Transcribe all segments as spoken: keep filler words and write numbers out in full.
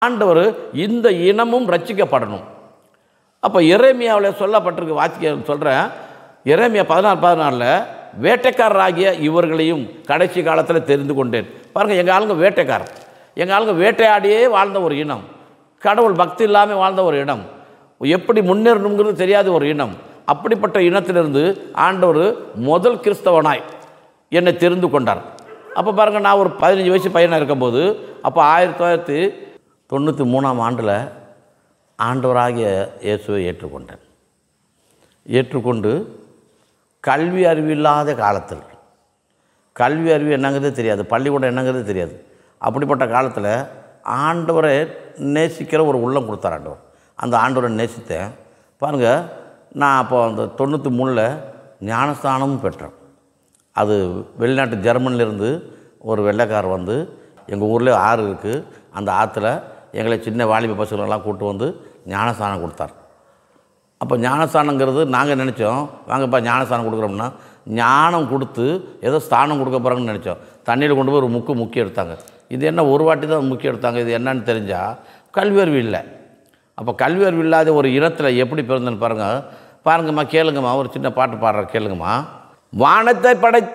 ஆண்டவர் இந்த இனமும் ரட்சிக்கப்படணும். அப்போ எரேமியாவில் சொல்லப்பட்டிருக்கு, வாசிக்க சொல்கிறேன். எரேமியா பதினாறு பதினாலில் வேட்டைக்காரராகிய இவர்களையும் கடைசி காலத்தில் தெரிந்து கொண்டேன். பாருங்கள், எங்கள் ஆளுங்க வேட்டைக்காரர், எங்கள் ஆளுங்க வேட்டையாடியே வாழ்ந்த ஒரு இனம், கடவுள் பக்தி இல்லாமல் வாழ்ந்த ஒரு இனம், எப்படி முன்னேறணுங்கிறது தெரியாத ஒரு இனம். அப்படிப்பட்ட இனத்திலிருந்து ஆண்டவர் முதல் கிறிஸ்தவனாய் என்னை தெரிந்து கொண்டார். அப்போ பாருங்கள், நான் ஒரு பதினஞ்சு வயசு பையனாக இருக்கும்போது, அப்போ ஆயிரத்தி தொள்ளாயிரத்தி தொண்ணூற்றி மூணாம் ஆண்டில் ஆண்டவராகிய இயேசுவை ஏற்றுக்கொண்டேன். ஏற்றுக்கொண்டு கல்வி அறிவு இல்லாத காலத்தில், கல்வி அறிவு என்னங்கிறதே தெரியாது, பள்ளிக்கூடம் என்னங்கிறதே தெரியாது, அப்படிப்பட்ட காலத்தில் ஆண்டவரை நேசிக்கிற ஒரு உள்ளம் கொடுத்தார் ஆண்டவர். அந்த ஆண்டவரை நேசித்தேன். பாருங்கள், நான் அப்போ அந்த தொண்ணூற்றி மூணில் ஞானஸ்தானமும் பெற்றேன். அது வெளிநாட்டு ஜெர்மனிலேருந்து ஒரு வெள்ளைக்காரர் வந்து, எங்கள் ஊரில் ஆறு இருக்குது, அந்த ஆற்றுல எங்களை சின்ன வாலிப பசங்களெல்லாம் கூப்பிட்டு வந்து ஞானஸ்தானம் கொடுத்தார். அப்போ ஞானஸ்தானங்கிறது நாங்கள் நினச்சோம், வாங்கப்பா ஞானஸ்தானம் கொடுக்குறோம்னா ஞானம் கொடுத்து ஏதோ ஸ்தானம் கொடுக்க போகிறாங்கன்னு நினச்சோம். தண்ணியில் கொண்டு போய் ஒரு முக்கு முக்கி எடுத்தாங்க. இது என்ன ஒரு வாட்டி தான் முக்கி எடுத்தாங்க, இது என்னன்னு தெரிஞ்சால் கல்வி அறிவு இல்லை. அப்போ கல்வி அறிவு இல்லாத ஒரு இனத்தில் எப்படி பிறந்தேன்னு பாருங்கள். பாருங்கம்மா, கேளுங்கம்மா, ஒரு சின்ன பாட்டு பாடுற கேளுங்கம்மா. வானத்தை படைத்த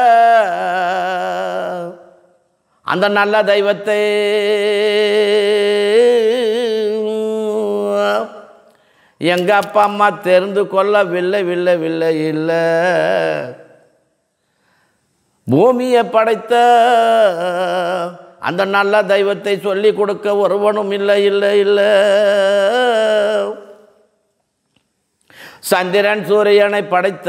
அந்த நல்ல தெய்வத்தை எங்கள் அப்பா அம்மா தெரிந்து கொள்ளவில்லை வில்லை வில்லை இல்லை. பூமியை படைத்த அந்த நல்ல தெய்வத்தை சொல்லி கொடுக்க ஒருவனும் இல்லை இல்லை இல்லை. சந்திரன் சூரியனை படைத்த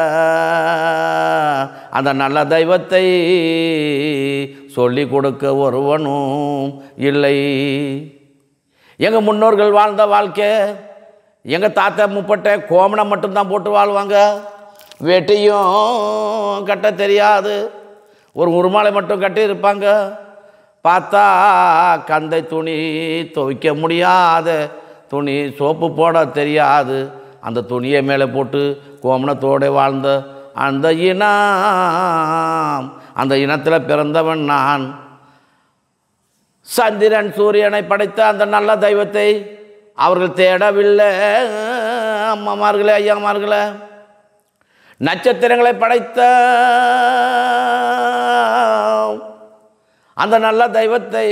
அந்த நல்ல தெய்வத்தை சொல்லி கொடுக்க ஒருவனும் இல்லை. எங்கள் முன்னோர்கள் வாழ்ந்த வாழ்க்கை, எங்கள் தாத்தா முப்பட்டை கோமணம் மட்டும்தான் போட்டு வாழ்வாங்க, வெட்டியும் கட்ட தெரியாது, ஒரு உருமாலை மட்டும் கட்டி இருப்பாங்க. பார்த்தா கந்தை துணி, துவைக்க முடியாத துணி, சோப்பு போட தெரியாது, அந்த துணியை மேலே போட்டு கோமணத்தோடு வாழ்ந்த அந்த இனம், அந்த இனத்தில் பிறந்தவன் நான். சந்திரன் சூரியனை படைத்த அந்த நல்ல தெய்வத்தை அவர்கள் தேடவில்லை அம்மாமார்களே ஐயாமார்களே. நட்சத்திரங்களை படைத்த அந்த நல்ல தெய்வத்தை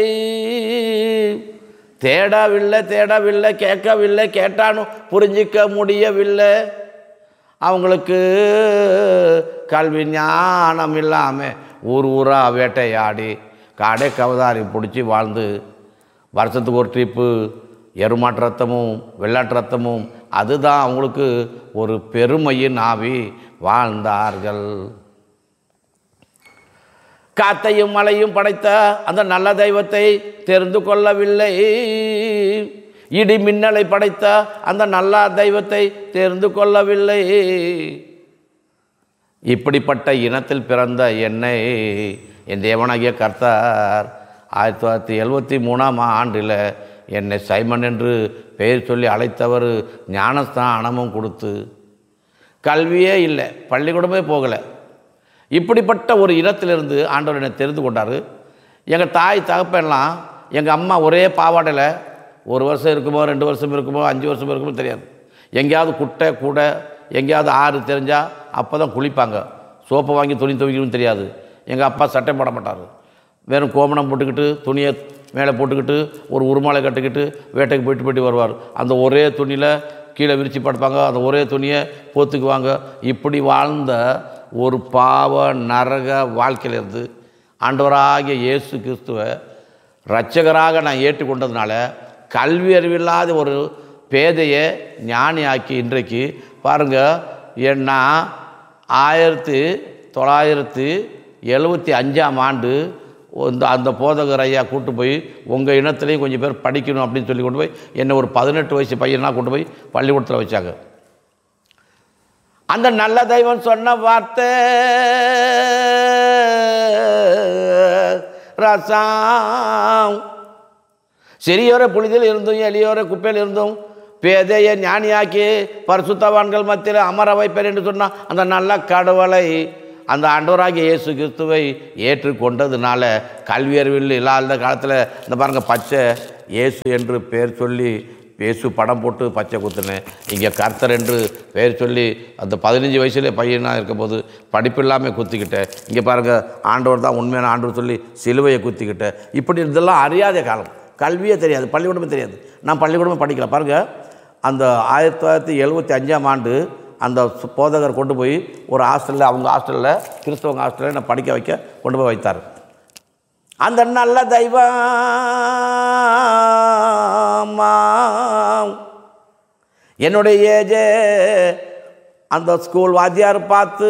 தேடவில்லை தேடவில்லை, கேட்கவில்லை, கேட்டானும் புரிஞ்சிக்க முடியவில்லை. அவங்களுக்கு கல்வி ஞானம் இல்லாமல் ஊர் ஊராக வேட்டையாடி காடை கவதாரி பிடிச்சி வாழ்ந்து வருஷத்துக்கு ஒரு ட்ரிப்பு எருமாட்டு ரத்தமும் வெள்ளாட்டு ரத்தமும் அதுதான் அவங்களுக்கு ஒரு பெருமையின் ஆவி வாழ்ந்தார்கள். காத்தையும் மலையும் படைத்த அந்த நல்ல தெய்வத்தை தெரிந்து கொள்ளவில்லை. இடி மின்னலை படைத்த அந்த நல்ல தெய்வத்தை தெரிந்து கொள்ளவில்லை. இப்படிப்பட்ட இனத்தில் பிறந்த என்னை என் தேவனாகிய கர்த்தர் ஆயிரத்தி தொள்ளாயிரத்தி எழுபத்தி மூணாம் ஆண்டில் என்னை சைமன் என்று பெயர் சொல்லி அழைத்தவர் ஞானஸ்தானமும் கொடுத்து, கல்வியே இல்லை, பள்ளிக்கூடமே போகலை, இப்படிப்பட்ட ஒரு இனத்திலிருந்து ஆண்டவர் என்னை தெரிந்து கொண்டார். எங்கள் தாய் தகப்பெல்லாம், எங்கள் அம்மா ஒரே பாவாடையில் ஒரு வருஷம் இருக்குமோ ரெண்டு வருஷம் இருக்குமோ அஞ்சு வருஷம் இருக்குமோ தெரியாது, எங்கேயாவது குட்டை கூடை எங்கேயாவது ஆறு தெரிஞ்சால் அப்போ தான் குளிப்பாங்க, சோப்பை வாங்கி துணி துவைக்கணும்னு தெரியாது. எங்கள் அப்பா சட்டை போட மாட்டார், வெறும் கோமணம் போட்டுக்கிட்டு துணியை மேலே போட்டுக்கிட்டு ஒரு உருமாலை கட்டிக்கிட்டு வேட்டைக்கு போயிட்டு போயிட்டு வருவார். அந்த ஒரே துணியில் கீழே விரித்து படுப்பாங்க, அந்த ஒரே துணியை போத்துக்குவாங்க. இப்படி வாழ்ந்த ஒரு பாவ நரக வாழ்க்கையிலிருந்து ஆண்டவராகிய இயேசு கிறிஸ்துவை இரட்சகராக நான் ஏற்றுக்கொண்டதுனால கல்வி அறிவில்லாத ஒரு பேதையை ஞானியாக்கி இன்றைக்கு பாருங்கள், ஏன்னா ஆயிரத்தி தொள்ளாயிரத்தி எழுபத்தி அஞ்சாம் ஆண்டு இந்த அந்த போதகர் ஐயா கூட்டு போய் உங்கள் இனத்துலேயும் கொஞ்சம் பேர் படிக்கணும் அப்படின்னு சொல்லி கொண்டு போய் என்னை ஒரு பதினெட்டு வயசு பையனாக கொண்டு போய் பள்ளிக்கூடத்தில் வச்சாங்க. அந்த நல்ல தெய்வம் சொன்ன வார்த்தை ரசம், சிறியோரை புனிதில் இருந்தும் எளியோரை குப்பையில் இருந்தும் பேதையை ஞானியாக்கி பரிசுத்தவான்கள் மத்தியில் அமர வைப்பேன் என்று சொன்னால் அந்த நல்ல கடவுளை அந்த ஆண்டவராகிய இயேசு கிறிஸ்துவை ஏற்றுக்கொண்டதுனால கல்வி அறிவில் இல்லாத காலத்தில் இந்த பாருங்கள் பச்சை இயேசு என்று பெயர் சொல்லி இயேசு படம் போட்டு பச்சை குத்துனேன். இங்கே கர்த்தர் என்று பெயர் சொல்லி அந்த பதினஞ்சு வயசுலேயே பையனாக இருக்கும்போது படிப்பில்லாமல் குத்திக்கிட்டேன். இங்கே பாருங்கள், ஆண்டவர் தான் உண்மையான ஆண்டவர் சொல்லி சிலுவையை குத்திக்கிட்டேன். இப்படி இதெல்லாம் அறியாத காலம், கல்வியே தெரியாது, பள்ளிக்கூடமே தெரியாது. நான் பள்ளிக்கூடமே படிக்கல. பாருங்கள், அந்த ஆயிரத்தி தொள்ளாயிரத்தி எழுபத்தி அஞ்சாம் ஆண்டு அந்த போதகர் கொண்டு போய் ஒரு ஹாஸ்டலில், அவங்க ஹாஸ்டலில், கிறிஸ்தவங்க ஹாஸ்டலில் நான் படிக்க வைக்க கொண்டு போய் வைத்தார். அந்த நல்ல தெய்வம் என்னுடைய ஏஜே அந்த ஸ்கூல் வாத்தியார் பார்த்து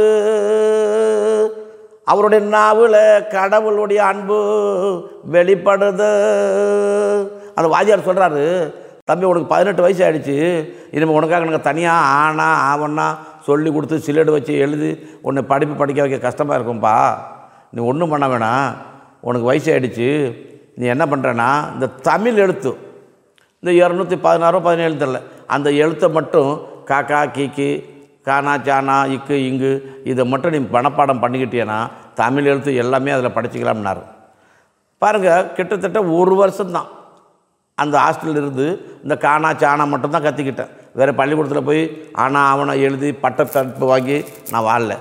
அவருடைய நாவில் கடவுளுடைய அன்பு வெளிப்படுது. அந்த வாத்தியார் சொல்கிறாரு, தம்பி உனக்கு பதினெட்டு வயசு ஆகிடுச்சு, இனிமேல் உனக்காக எனக்கு தனியாக ஆனா ஆவன்னா சொல்லி கொடுத்து சிலேடு வச்சு எழுதி உன்னை படிப்பு படிக்க வைக்க கஷ்டமாக இருக்கும்பா. நீ ஒன்றும் பண்ண வேணாம், உனக்கு வயசு ஆகிடுச்சு. நீ என்ன பண்ணுறேன்னா இந்த தமிழ் எழுத்து, இந்த இரநூத்தி பதினாறோ பதினேழு தெரில, அந்த எழுத்தை மட்டும் காக்கா கீக்கி கானா சானா இக்கு இங்கு இதை மட்டும் நீ மனப்பாடம் பண்ணிக்கிட்டேன்னா தமிழ் எழுத்து எல்லாமே அதில் படிச்சுக்கலாம்னாரு. பாருங்கள், கிட்டத்தட்ட ஒரு வருஷம்தான் அந்த ஹாஸ்டலில் இருந்து இந்த கானா சானா மட்டும்தான் கற்றுக்கிட்டேன். வேறு பள்ளிக்கூடத்தில் போய் ஆனால் அவனை எழுதி பட்டத்தடுப்பு வாங்கி நான் வாழல.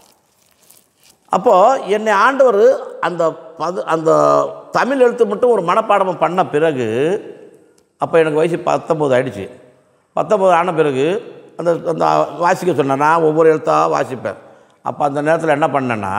அப்போது என்னை ஆண்டவர் அந்த பது அந்த தமிழ் எழுத்து மட்டும் ஒரு மனப்பாடம் பண்ண பிறகு, அப்போ எனக்கு வயசு பத்தொம்போது ஆகிடுச்சு. பத்தொம்போது ஆன பிறகு அந்த அந்த வாசிக்க சொன்னேன். நான் ஒவ்வொரு எழுத்தாக வாசிப்பேன். அப்போ அந்த நேரத்தில் என்ன பண்ணேன்னா,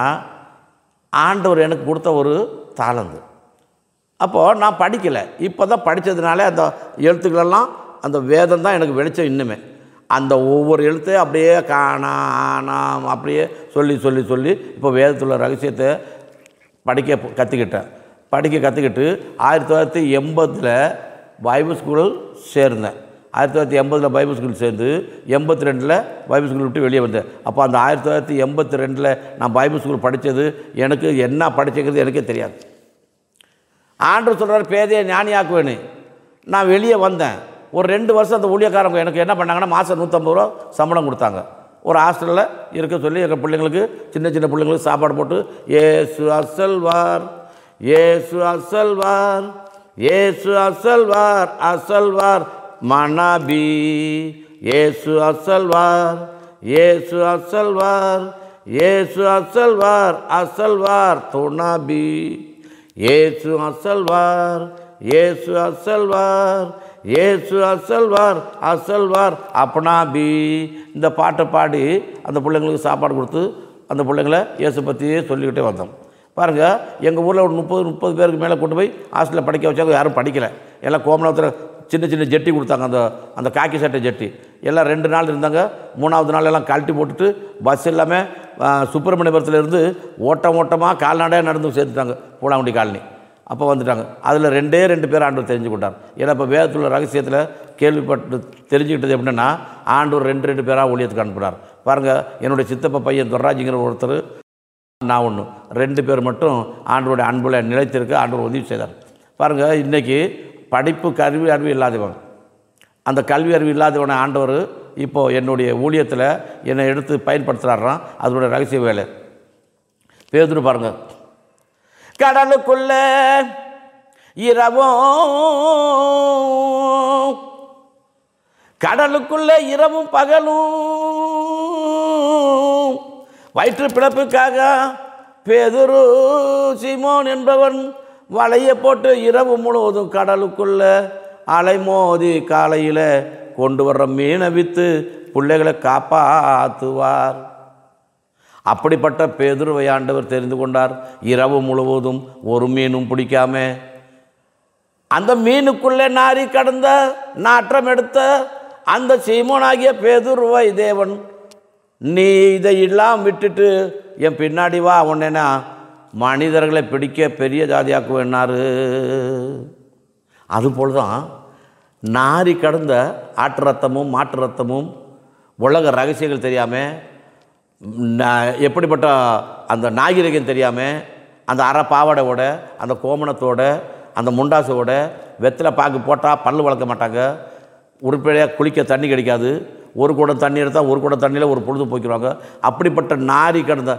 ஆண்டவர் எனக்கு கொடுத்த ஒரு தாளந்து. அப்போது நான் படிக்கலை, இப்போ தான் படித்ததுனால அந்த எழுத்துக்களெல்லாம் அந்த வேதம் தான் எனக்கு வெளிச்சம். இன்னுமே அந்த ஒவ்வொரு எழுத்தையும் அப்படியே காணா ஆனா அப்படியே சொல்லி சொல்லி சொல்லி இப்போ வேதத்துள்ள ரகசியத்தை படிக்க கற்றுக்கிட்டேன். படிக்க கற்றுக்கிட்டு ஆயிரத்தி தொள்ளாயிரத்தி எண்பதில் பைபிள் ஸ்கூல் சேர்ந்தேன். ஆயிரத்தி தொள்ளாயிரத்தி எண்பதில் பைபிள் ஸ்கூல் சேர்ந்து எண்பத்தி ரெண்டில் பைபிள் ஸ்கூல் விட்டு வெளியே வந்தேன். அப்போ அந்த ஆயிரத்தி தொள்ளாயிரத்தி எண்பத்தி ரெண்டில் நான் பைபிள் ஸ்கூல் படித்தது எனக்கு என்ன படிச்சுக்கிறது எனக்கே தெரியாது. ஆண்டவர் சொல்கிறார், பேதையை ஞானியாக்குவேன்னு. நான் வெளியே வந்தேன். ஒரு ரெண்டு வருஷம் அந்த ஊழியக்காரங்க எனக்கு என்ன பண்ணாங்கன்னா, மாதம் நூற்றம்பது ரூபா சம்பளம் கொடுத்தாங்க. ஒரு ஹாஸ்டலில் இருக்க சொல்லி எங்கள் பிள்ளைங்களுக்கு, சின்ன சின்ன பிள்ளைங்களுக்கு சாப்பாடு போட்டு, ஏசு அசல்வார் ஏசு அசல்வார் ஏசு அசல்வார் அசல்வார் மனாபி ஏசு அசல்வார் ஏசு அசல்வார் ஏசு அசல்வார் அசல்வார் துணாபி ஏசு அசல்வார் ஏசு அசல்வார் ஏசு அசல்வார் அசல்வார் அப்பனாபி. இந்த பாட்டை பாடி அந்த பிள்ளைங்களுக்கு சாப்பாடு கொடுத்து அந்த பிள்ளைங்கள இயேசு பற்றியே சொல்லிக்கிட்டே வந்தோம். பாருங்கள், எங்கள் ஊரில் ஒரு முப்பது முப்பது பேருக்கு மேலே கொண்டு போய் ஹாஸ்டலில் படிக்க வச்சாங்க. யாரும் படிக்கலை. எல்லாம் கோமலத்தில் சின்ன சின்ன ஜெட்டி கொடுத்தாங்க, அந்த அந்த காக்கி சட்டை ஜெட்டி. எல்லாம் ரெண்டு நாள் இருந்தாங்க. மூணாவது நாள் எல்லாம் கழட்டி போட்டுட்டு பஸ் இல்லாமல் சுப்பிரமணியபுரத்துலேருந்து ஓட்டம் ஓட்டமாக கால்நடையாக நடந்து சேர்த்துட்டாங்க பூலாங்குடி காலனி. அப்போ வந்துட்டாங்க. அதில் ரெண்டே ரெண்டு பேர் ஆண்டவர் தெரிஞ்சு கொண்டார். ஏன்னா இப்போ வேதத்துள்ள ரகசியத்தில் கேள்விப்பட்டு தெரிஞ்சுக்கிட்டது எப்படின்னா, ஆண்டவர் ரெண்டு ரெண்டு பேராக ஊழியத்துக்கு அனுப்புகிறார். பாருங்கள், என்னுடைய சித்தப்பா பையன் துர்ராஜிங்கிற ஒருத்தர், நான் ஒன்று, ரெண்டு பேர் மட்டும் ஆண்டவருடைய அன்புல நிலைத்திருக்க ஆண்டவர் உதவி செய்தார். பாருங்கள், இன்றைக்கி படிப்பு கல்வி அறிவு இல்லாதவன், அந்த கல்வி அறிவு இல்லாதவனை ஆண்டவர் இப்போது என்னுடைய ஊழியத்தில் என்னை எடுத்து பயன்படுத்துகிறாராம். அதனுடைய ரகசிய வேலை. பேதுரு பாருங்கள், கடலுக்குள்ள இரவும் கடலுக்குள்ள இரவும் பகலும் வயிற்று பிழப்புக்காக பேதுரு சீமோன் என்பவன் வலையை போட்டு இரவு முழுவதும் கடலுக்குள்ள அலைமோதி காலையில் கொண்டு வர்ற மீனை விற்று பிள்ளைகளை காப்பாற்றுவார். அப்படிப்பட்ட பேதுருவை ஆண்டவர் தெரிந்து கொண்டார். இரவு முழுவதும் ஒரு மீனும் பிடிக்காம அந்த மீனுக்குள்ளே நாரி கடந்த நாற்றம் எடுத்த அந்த சீமோனாகிய பேதுருவை தேவன், நீ இதை எல்லாம் விட்டுட்டு என் பின்னாடி வா, உடனேனா மனிதர்களை பிடிக்க பெரிய ஜாதியாக்குவேன்னாரு. அதுபோல் தான் நாரி கடந்த ஆட்டு ரத்தமும் மாட்டு ரத்தமும் உலக ரகசியங்கள் தெரியாமல், எப்படிப்பட்ட அந்த நாகரிகம் தெரியாமல், அந்த அரை பாவாடையோட அந்த கோமணத்தோட அந்த முண்டாசோட வெத்தலை பாக்கு போட்டால் பல் வளர்க்க மாட்டாங்க, உருப்படியாக குளிக்க தண்ணி கிடைக்காது, ஒரு குடம் தண்ணி எடுத்தால் ஒரு குடம் தண்ணியில் ஒரு பொழுது போய்க்குவாங்க. அப்படிப்பட்ட நாரி கடந்த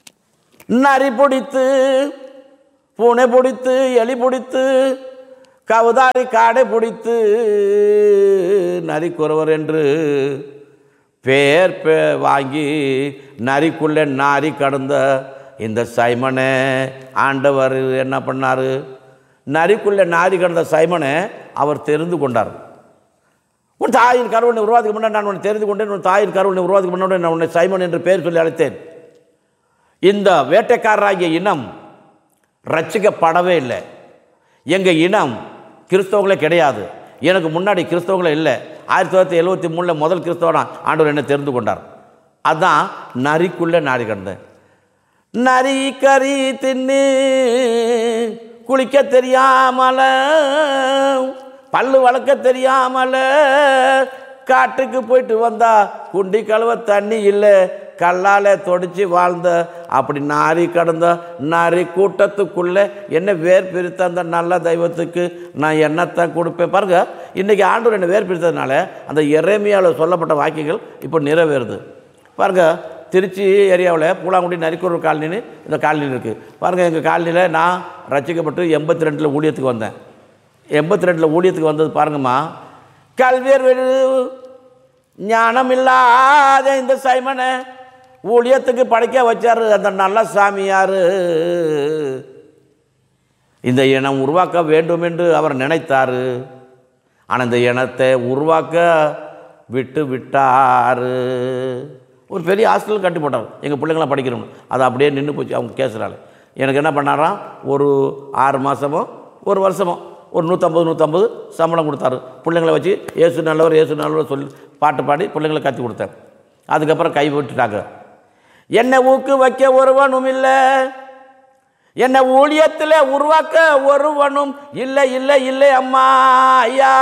நரி பிடித்து பூனை பிடித்து எலி பிடித்து கவுதாரி காடை பிடித்து நரிக்குறவர் என்று பேர் பே வாங்கி நரிக்குள்ளே நாரி கடந்த இந்த சைமனை ஆண்டவர் என்ன பண்ணார்? நரிக்குள்ளே நாரி கடந்த சைமனை அவர் தெரிந்து கொண்டார். உன் தாயின் கருவனை உருவாதுக்கு முன்னாடி நான் உன்னை தெரிந்து கொண்டேன். உன் தாயின் கருவனை உருவாதுக்கு முன்னாடி நான் உன்னை சைமன் என்று பெயர் சொல்லி அழைத்தேன். இந்த வேட்டைக்காரராகிய இனம் ரட்சிக்கப்படவே இல்லை. எங்கள் இனம் கிறிஸ்தவங்களே கிடையாது. எனக்கு முன்னாடி கிறிஸ்தவங்களே இல்லை. ஆயிரத்தி தொள்ளாயிரத்தி எழுபத்தி மூணில் முதல் கிறிஸ்தவனா ஆண்டவர் என்னை தெரிந்து கொண்டார். அதுதான் நரிக்குள்ளே நாரி கடந்தேன். நரி கறி தின்னு குளிக்க தெரியாமல, பல்லு வளர்க்க தெரியாமல, காட்டுக்கு போயிட்டு வந்தா குண்டி கழுவ தண்ணி இல்லை, கல்லால் தொடிச்சு வாழ்ந்த அப்படி நாரி கடந்த நாரி கூட்டத்துக்குள்ளே என்ன வேர் பிரித்த அந்த நல்ல தெய்வத்துக்கு நான் என்னத்தை கொடுப்பேன். பாருங்க, இன்றைக்கி ஆண்டவர் என்னை வேர் பிரித்ததுனால அந்த எரேமியாவில் சொல்லப்பட்ட வாக்கியங்கள் இப்போ நிறைவேறுது. பாருங்கள், திருச்சி ஏரியாவில் பூலாங்குடி நரிக்கூர் காலனின்னு இந்த காலனி இருக்குது. பாருங்கள், எங்கள் காலனியில் நான் ரசிக்கப்பட்டு எண்பத்தி ரெண்டில் ஊழியத்துக்கு வந்தேன். எண்பத்தி ரெண்டில் ஊழியத்துக்கு வந்தது பாருங்கம்மா, கல்வியர் ஞானம் இல்லாத இந்த சைமனை ஊழியத்துக்கு படைக்க வச்சார் அந்த நல்ல சாமியார். இந்த இனம் உருவாக்க வேண்டும் என்று அவர் நினைத்தார். ஆனால் இந்த இனத்தை உருவாக்க விட்டு விட்டார். ஒரு பெரிய ஹாஸ்டல் கட்டி போட்டார் எங்கள் பிள்ளைங்களாம் படிக்கிறோம். அது அப்படியே நின்று போச்சு அவங்க கேசுறாள். எனக்கு என்ன பண்ணாராம், ஒரு ஆறு மாதமோ ஒரு வருஷமோ ஒரு நூற்றம்பது நூற்றம்பது சம்பளம் கொடுத்தாரு. பிள்ளைங்களை வச்சு ஏசு நல்லவர் ஏசு நல்லவர் சொல்லி பாட்டு பாடி பிள்ளைங்களை கற்றுக் கொடுத்தேன். அதுக்கப்புறம் கை விட்டுட்டாங்க. என்னை ஊக்கு வைக்க ஒருவனும் இல்லை, என்னை ஊழியத்தில் உருவாக்க ஒருவனும் இல்லை இல்லை இல்லை அம்மா ஐயா.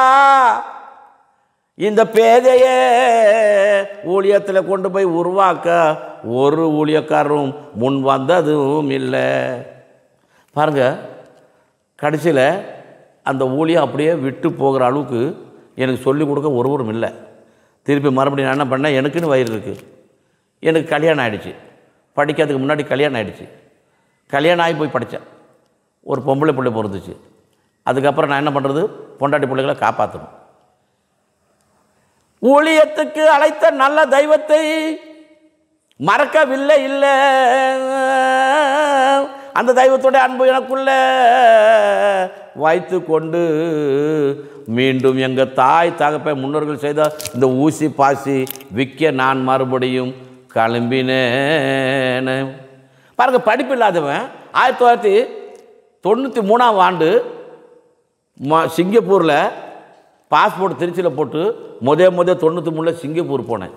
இந்த பேதையை ஊழியத்தில் கொண்டு போய் உருவாக்க ஒரு ஊழியக்காரரும் முன் வந்ததும் இல்லை. பாருங்க, கடைசியில் அந்த ஊழியம் அப்படியே விட்டு போகிற அளவுக்கு எனக்கு சொல்லிக் கொடுக்க ஒருவரும் இல்லை. திருப்பி மறுபடியும் நான் என்ன பண்ணேன், எனக்குன்னு வயிறு இருக்குது, எனக்கு கல்யாணம் ஆகிடுச்சு. படிக்கிறதுக்கு முன்னாடி கல்யாணம் ஆகிடுச்சு. கல்யாணம் ஆகி போய் படித்தேன். ஒரு பொம்பளை பிள்ளை பிறந்துச்சு. அதுக்கப்புறம் நான் என்ன பண்ணுறது, பொண்டாட்டி பிள்ளைகளை காப்பாற்றணும். ஊழியத்துக்கு அழைத்த நல்ல தெய்வத்தை மறக்கவில்லை இல்லை. அந்த தெய்வத்தோடைய அன்பு எனக்குள்ள வைத்து கொண்டு மீண்டும் எங்கள் தாய் தகப்பை முன்னோர்கள் செய்த இந்த ஊசி பாசி விற்க நான் மறுபடியும் கிளம்பினேன். பாருங்கள், படிப்பு இல்லாதவன் ஆயிரத்தி தொள்ளாயிரத்தி தொண்ணூற்றி மூணாம் ஆண்டு ம சிங்கப்பூரில் பாஸ்போர்ட் திருச்சியில் போட்டு முத முத தொண்ணூற்றி மூணில் சிங்கப்பூர் போனேன்.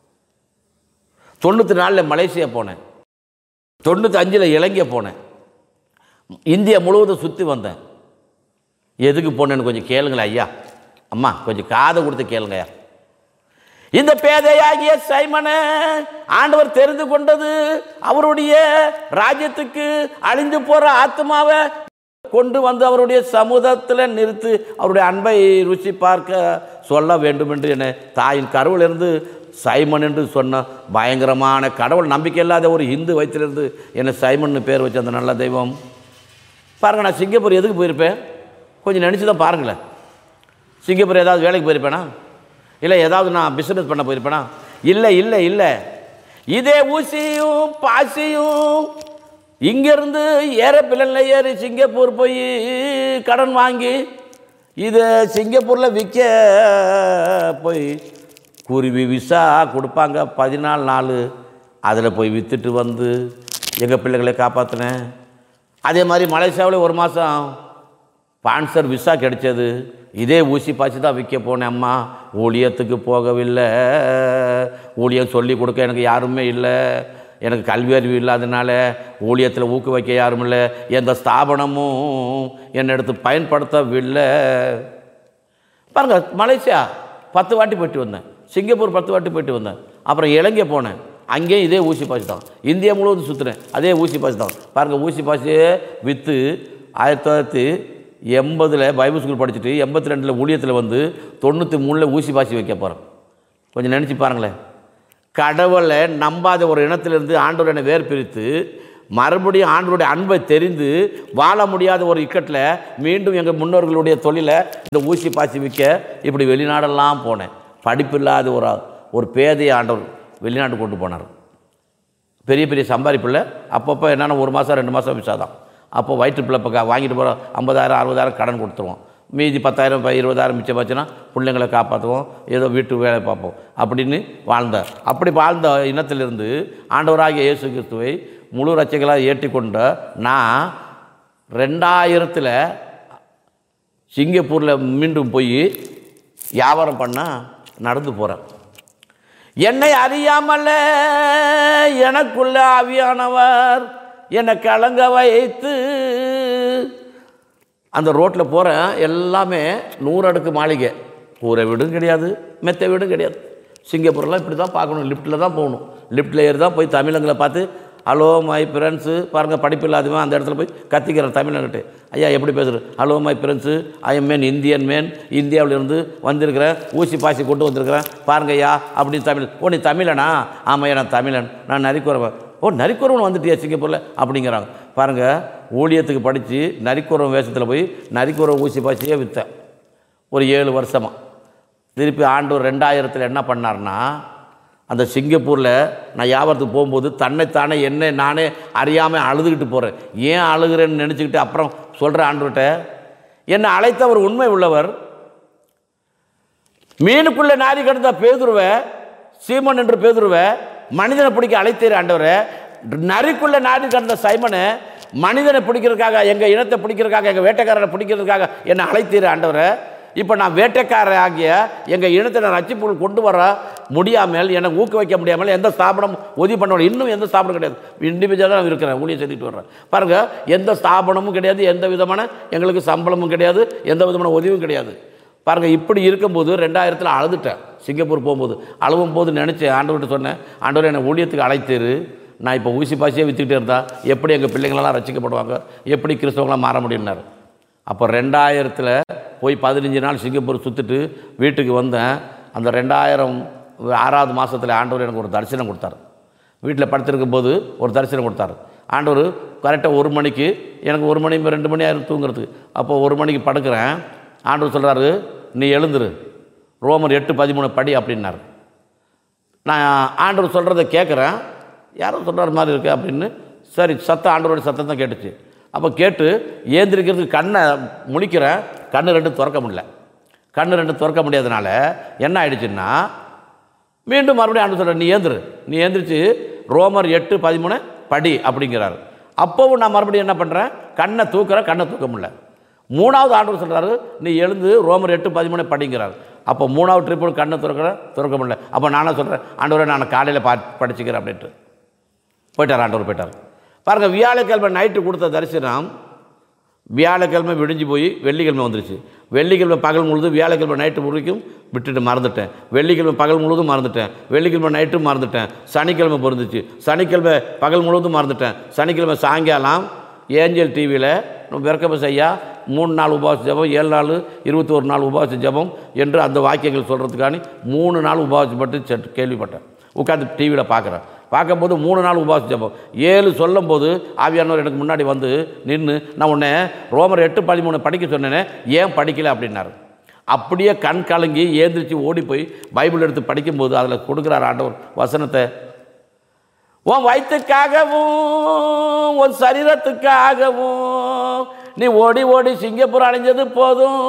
தொண்ணூற்றி நாலில் மலேசியா போனேன். தொண்ணூற்றி அஞ்சில் இலங்கை போனேன். இந்தியா முழுவதும் சுற்றி வந்தேன். எதுக்கு போனேன்னு கொஞ்சம் கேளுங்களேன் ஐயா. அம்மா கொஞ்சம் காதை கொடுத்து கேளுங்க ஐயா. இந்த பேதையாகிய சைமனை ஆண்டவர் தெரிந்து கொண்டது அவருடைய ராஜ்யத்துக்கு அழிந்து போகிற ஆத்மாவை கொண்டு வந்து அவருடைய சமூகத்தில் நிறுத்து அவருடைய அன்பை ருசி பார்க்க சொல்ல வேண்டும் என்று என்னை தாயின் கருவிலிருந்து சைமன் என்று சொன்ன பயங்கரமான கடவுள் நம்பிக்கை இல்லாத ஒரு இந்து வயிற்றிலிருந்து என்னை சைமன் பேர் வச்ச அந்த நல்ல தெய்வம். பாருங்கள், நான் சிங்கப்பூர் எதுக்கு போயிருப்பேன் கொஞ்சம் நினச்சி தான் பாருங்களேன். சிங்கப்பூர் ஏதாவது வேலைக்கு போயிருப்பேனா, இல்லை ஏதாவது நான் பிஸ்னஸ் பண்ண போயிருப்பேனா? இல்லை இல்லை இல்லை. இதே ஊசியும் பாசியும் இங்கேருந்து ஏரோப்ளேனில் ஏறி சிங்கப்பூர் போய் கடன் வாங்கி இது சிங்கப்பூரில் விற்க போய் குருவி விசா கொடுப்பாங்க பதினாலு நாள். அதில் போய் விற்றுட்டு வந்து எங்கள் பிள்ளைகளை காப்பாற்றினேன். அதே மாதிரி மலேசியாவில் ஒரு மாதம் ஸ்பான்சர் விசா கிடைச்சது. இதே ஊசி பாய்ச்சி தான் விற்க போனேன். அம்மா ஊழியத்துக்கு போகவில்லை. ஊழியம் சொல்லி கொடுக்க எனக்கு யாருமே இல்லை. எனக்கு கல்வி அறிவு இல்லாதனால ஊழியத்தில் ஊக்கு வைக்க யாரும் இல்லை. எந்த ஸ்தாபனமும் என்னை எடுத்து பயன்படுத்தவில்லை. பாருங்கள், மலேசியா பத்து வாட்டி போயிட்டு வந்தேன். சிங்கப்பூர் பத்து வாட்டி போயிட்டு வந்தேன். அப்புறம் இலங்கை போனேன். அங்கேயும் இதே ஊசி பாசி தான். இந்தியா முழுவதும் சுற்றுறேன். அதே ஊசி பாசி தான். பாருங்கள், ஊசி பாசியே விற்று ஆயிரத்தி தொள்ளாயிரத்தி எண்பதில் பைபிள் ஸ்கூல் படிச்சுட்டு எண்பத்தி ரெண்டில் ஊழியத்தில் வந்து தொண்ணூற்றி மூணில் ஊசி பாசி வைக்க போகிறேன். கொஞ்சம் நினச்சி பாருங்களேன். கடவுளை நம்பாத ஒரு இனத்திலிருந்து ஆண்டவர் என்னை வேர் பிரித்து மறுபடியும் ஆண்டவருடைய அன்பை தெரிந்து வாழ முடியாத ஒரு இக்கட்டில் மீண்டும் எங்கள் முன்னோர்களுடைய தொழிலை இந்த ஊசி பாசி விற்க இப்படி வெளிநாடெல்லாம் போனேன். படிப்பில்லாத ஒரு ஒரு பேதையை ஆண்டவர் வெளிநாட்டு கொண்டு போனார். பெரிய பெரிய சம்பாதிப்பில்லை. அப்பப்போ என்னென்னா ஒரு மாதம் ரெண்டு மாதம் விசா தான். அப்போ வயிற்று பிள்ளைப்ப வாங்கிட்டு போகிற ஐம்பதாயிரம் அறுபதாயிரம் கடன் கொடுத்துருவோம். மீதி பத்தாயிரம் இருபதாயிரம் மிச்சம் வச்சுன்னா பிள்ளைங்களை காப்பாற்றுவோம், ஏதோ வீட்டு வேலை பார்ப்போம் அப்படின்னு வாழ்ந்தார். அப்படி வாழ்ந்த இனத்திலிருந்து ஆண்டவராகிய இயேசு கிறிஸ்துவை முழு ரட்சகளாக ஏற்றிக்கொண்ட நான் ரெண்டாயிரத்தில் சிங்கப்பூரில் மீண்டும் போய் வியாபாரம் பண்ணால் நடந்து போகிறேன். என்னை அறியாமல எனக்குள்ள ஆவியானவர் என்னை கலங்க வைத்து அந்த ரோட்டில் போகிறேன். எல்லாமே நூறு அடுக்கு மாளிகை, கூரை வீடும் கிடையாது, மெத்த வீடும் கிடையாது. சிங்கப்பூர்லாம் இப்படி தான் பார்க்கணும், லிஃப்ட்டில் தான் போகணும். லிஃப்ட்டில் ஏறி தான் போய் தமிழங்களை பார்த்து ஹலோ மை ஃப்ரெண்ட்ஸு பாருங்கள், படிப்பு இல்லாதவன் அந்த இடத்துல போய் கத்திக்கிறேன் தமிழன்கிட்ட. ஐயா எப்படி பேசுகிறேன்? Hello my friends, I am man Indian man, இந்தியாவிலேருந்து வந்திருக்கிறேன், ஊசி பாசி கொண்டு வந்திருக்கிறேன் பாருங்க ஐயா அப்படின்னு தமிழ். ஓ நீ தமிழனா? ஆமாம் நான் தமிழன், நான் நரிக்குறவன். ஓ நரிக்குறவன் வந்துட்டியா சிங்கப்பூரில் அப்படிங்கிறாங்க. பாருங்கள், ஊழியத்துக்கு படித்து நரிக்குறவன் வேஷத்தில் போய் நரிக்குறவன் ஊசி பாசியே விற்றேன் ஒரு ஏழு வருஷமாக. திருப்பி ஆண்டவர் ரெண்டாயிரத்தில் என்ன பண்ணார்னா, அந்த சிங்கப்பூரில் நான் வியாபாரத்துக்கு போகும்போது தன்னைத்தானே என்ன நானே அறியாமல் அழுதுகிட்டு போகிறேன். ஏன் அழுகிறேன்னு நினச்சிக்கிட்டு அப்புறம் சொல்கிறேன் ஆண்டவர்கிட்ட, என்னை அழைத்தவர் உண்மை உள்ளவர். மீனுக்குள்ளே நாரி கிடந்த பேதுருவை, சீமன் என்று பேதுருவை மனிதனை பிடிக்க அழைத்தீர் ஆண்டவரை. நரிக்குள்ளே நாரி கிடந்த சைமனை மனிதனை பிடிக்கிறதுக்காக, எங்கள் இனத்தை பிடிக்கிறதுக்காக, எங்கள் வேட்டைக்காரரை பிடிக்கிறதுக்காக என்னை அழைத்தீர் ஆண்டவரை. இப்போ நான் வேட்டைக்கார ஆகிய எங்கள் இனத்தை நான் ரட்சிப்புகள் கொண்டு வர முடியாமல், எனக்கு ஊக்க வைக்க முடியாமல் எந்த ஸ்தாபனம் உதவி பண்ண, இன்னும் எந்த ஸ்தாபனம் கிடையாது. இண்டிவிஜுவலாக தான் இருக்கிறேன், ஊழியம் செஞ்சுட்டு வர்றேன். பாருங்கள், எந்த ஸ்தாபனமும் கிடையாது, எந்த விதமான எங்களுக்கு சம்பளமும் கிடையாது, எந்த விதமான உதவியும் கிடையாது. பாருங்கள், இப்படி இருக்கும்போது ரெண்டாயிரத்தில் அழுதுட்டேன். சிங்கப்பூர் போகும்போது அழுவும் போது நினச்சேன், ஆண்டவர்கிட்ட சொன்னேன், ஆண்டவர் என்னை ஊழியத்துக்கு அழைத்தேரு, நான் இப்போ ஊசி பாசியே விற்றுக்கிட்டே இருந்தால் எப்படி எங்கள் பிள்ளைங்களெல்லாம் ரசிக்கப்படுவாங்க, எப்படி கிறிஸ்தவங்களாம் மாற முடியும்னாரு. அப்போ ரெண்டாயிரத்தில் போய் பதினஞ்சு நாள் சிங்கப்பூர் சுற்றிட்டு வீட்டுக்கு வந்தேன். அந்த ரெண்டாயிரம் ஆறாவது மாதத்தில் ஆண்டவர் எனக்கு ஒரு தரிசனம் கொடுத்தார். வீட்டில் படுத்திருக்கும் போது ஒரு தரிசனம் கொடுத்தார் ஆண்டவர். கரெக்டாக ஒரு மணிக்கு, எனக்கு ஒரு மணி ரெண்டு மணி ஆயிரம் தூங்குறதுக்கு. அப்போ ஒரு மணிக்கு படுக்கிறேன். ஆண்டவர் சொல்கிறாரு, நீ எழுந்துரு, ரோமர் எட்டு பதிமூணு படி அப்படின்னார். நான் ஆண்டவர் சொல்கிறத கேட்குறேன், யாரும் சொல்கிற மாதிரி இருக்குது அப்படின்னு. சரி, சத்தம் ஆண்டவருடைய சத்தம் தான் கேட்டுச்சு. அப்போ கேட்டு ஏந்திரிக்கிறதுக்கு கண்ணை முழிக்கிறேன், கண்ணு ரெண்டு திறக்க முடியல. கண்ணு ரெண்டு திறக்க முடியாதனால என்ன ஆயிடுச்சுன்னா, மீண்டும் மறுபடியும் ஆண்டு சொல்கிறேன், நீ ஏந்திரு, நீ ஏந்திரிச்சு ரோமர் எட்டு பதிமூணு படி அப்படிங்கிறாரு. அப்போவும் நான் மறுபடியும் என்ன பண்ணுறேன், கண்ணை தூக்குறேன், கண்ணை தூக்க முடியல. மூணாவது ஆண்டவர் சொல்கிறாரு, நீ எழுந்து ரோமர் எட்டு பதிமூணு படிங்கிறார். அப்போ மூணாவது ட்ரிப்பு கண்ணை திறக்கிறேன், திறக்க முடியல. அப்போ நானும் சொல்கிறேன், ஆண்டவரை நான் காலையில் பா படிச்சுக்கிறேன் அப்படின்ட்டு போயிட்டார். ஆண்டவர் போயிட்டார். பாருங்கள், வியாழக்கிழமை நைட்டு கொடுத்த தரிசனம் வியாழக்கிழமை விடிஞ்சு போய் வெள்ளிக்கிழமை வந்துருச்சு. வெள்ளிக்கிழமை பகல் முழுதும், வியாழக்கிழமை நைட்டு முழுக்கும் விட்டுட்டு மறந்துட்டேன். வெள்ளிக்கிழமை பகல் முழுவதும் மறந்துட்டேன். வெள்ளிக்கிழமை நைட்டும் மறந்துட்டேன். சனிக்கிழமை பிறந்துச்சு. சனிக்கிழமை பகல் முழுவதும் மறந்துட்டேன். சனிக்கிழமை சாயங்காலம் ஏஞ்சல் டிவியில் விறக்கபஸ் ஐயா மூணு நாள் உபவாச ஜபம், ஏழு நாள் இருபத்தி ஒரு நாள் உபவாச ஜபம் என்று அந்த வாக்கியங்கள் சொல்கிறதுக்காண்டி மூணு நாள் உபவாசப்பட்டு கேள்விப்பட்டேன். உட்காந்து டிவியில் பார்க்குறேன். பார்க்கும்போது மூணு நாள் உபவாச ஜபம். ஏழு சொல்லும் போது ஆவியானவர் எனக்கு முன்னாடி வந்து நின்று, நான் உன்னை ரோமர் எட்டு பதிமூணு படிக்க சொன்னேனே, ஏன் படிக்கலை அப்படின்னாரு. அப்படியே கண் கலங்கி ஏந்திரிச்சு ஓடி போய் பைபிள் எடுத்து படிக்கும்போது அதில் கொடுக்குறார் ஆண்டவர் வசனத்தை. உன் வயிற்றுக்காகவும் உன் சரீரத்துக்காகவும் நீ ஓடி ஓடி சிங்கப்பூர் அழிஞ்சது போதும்,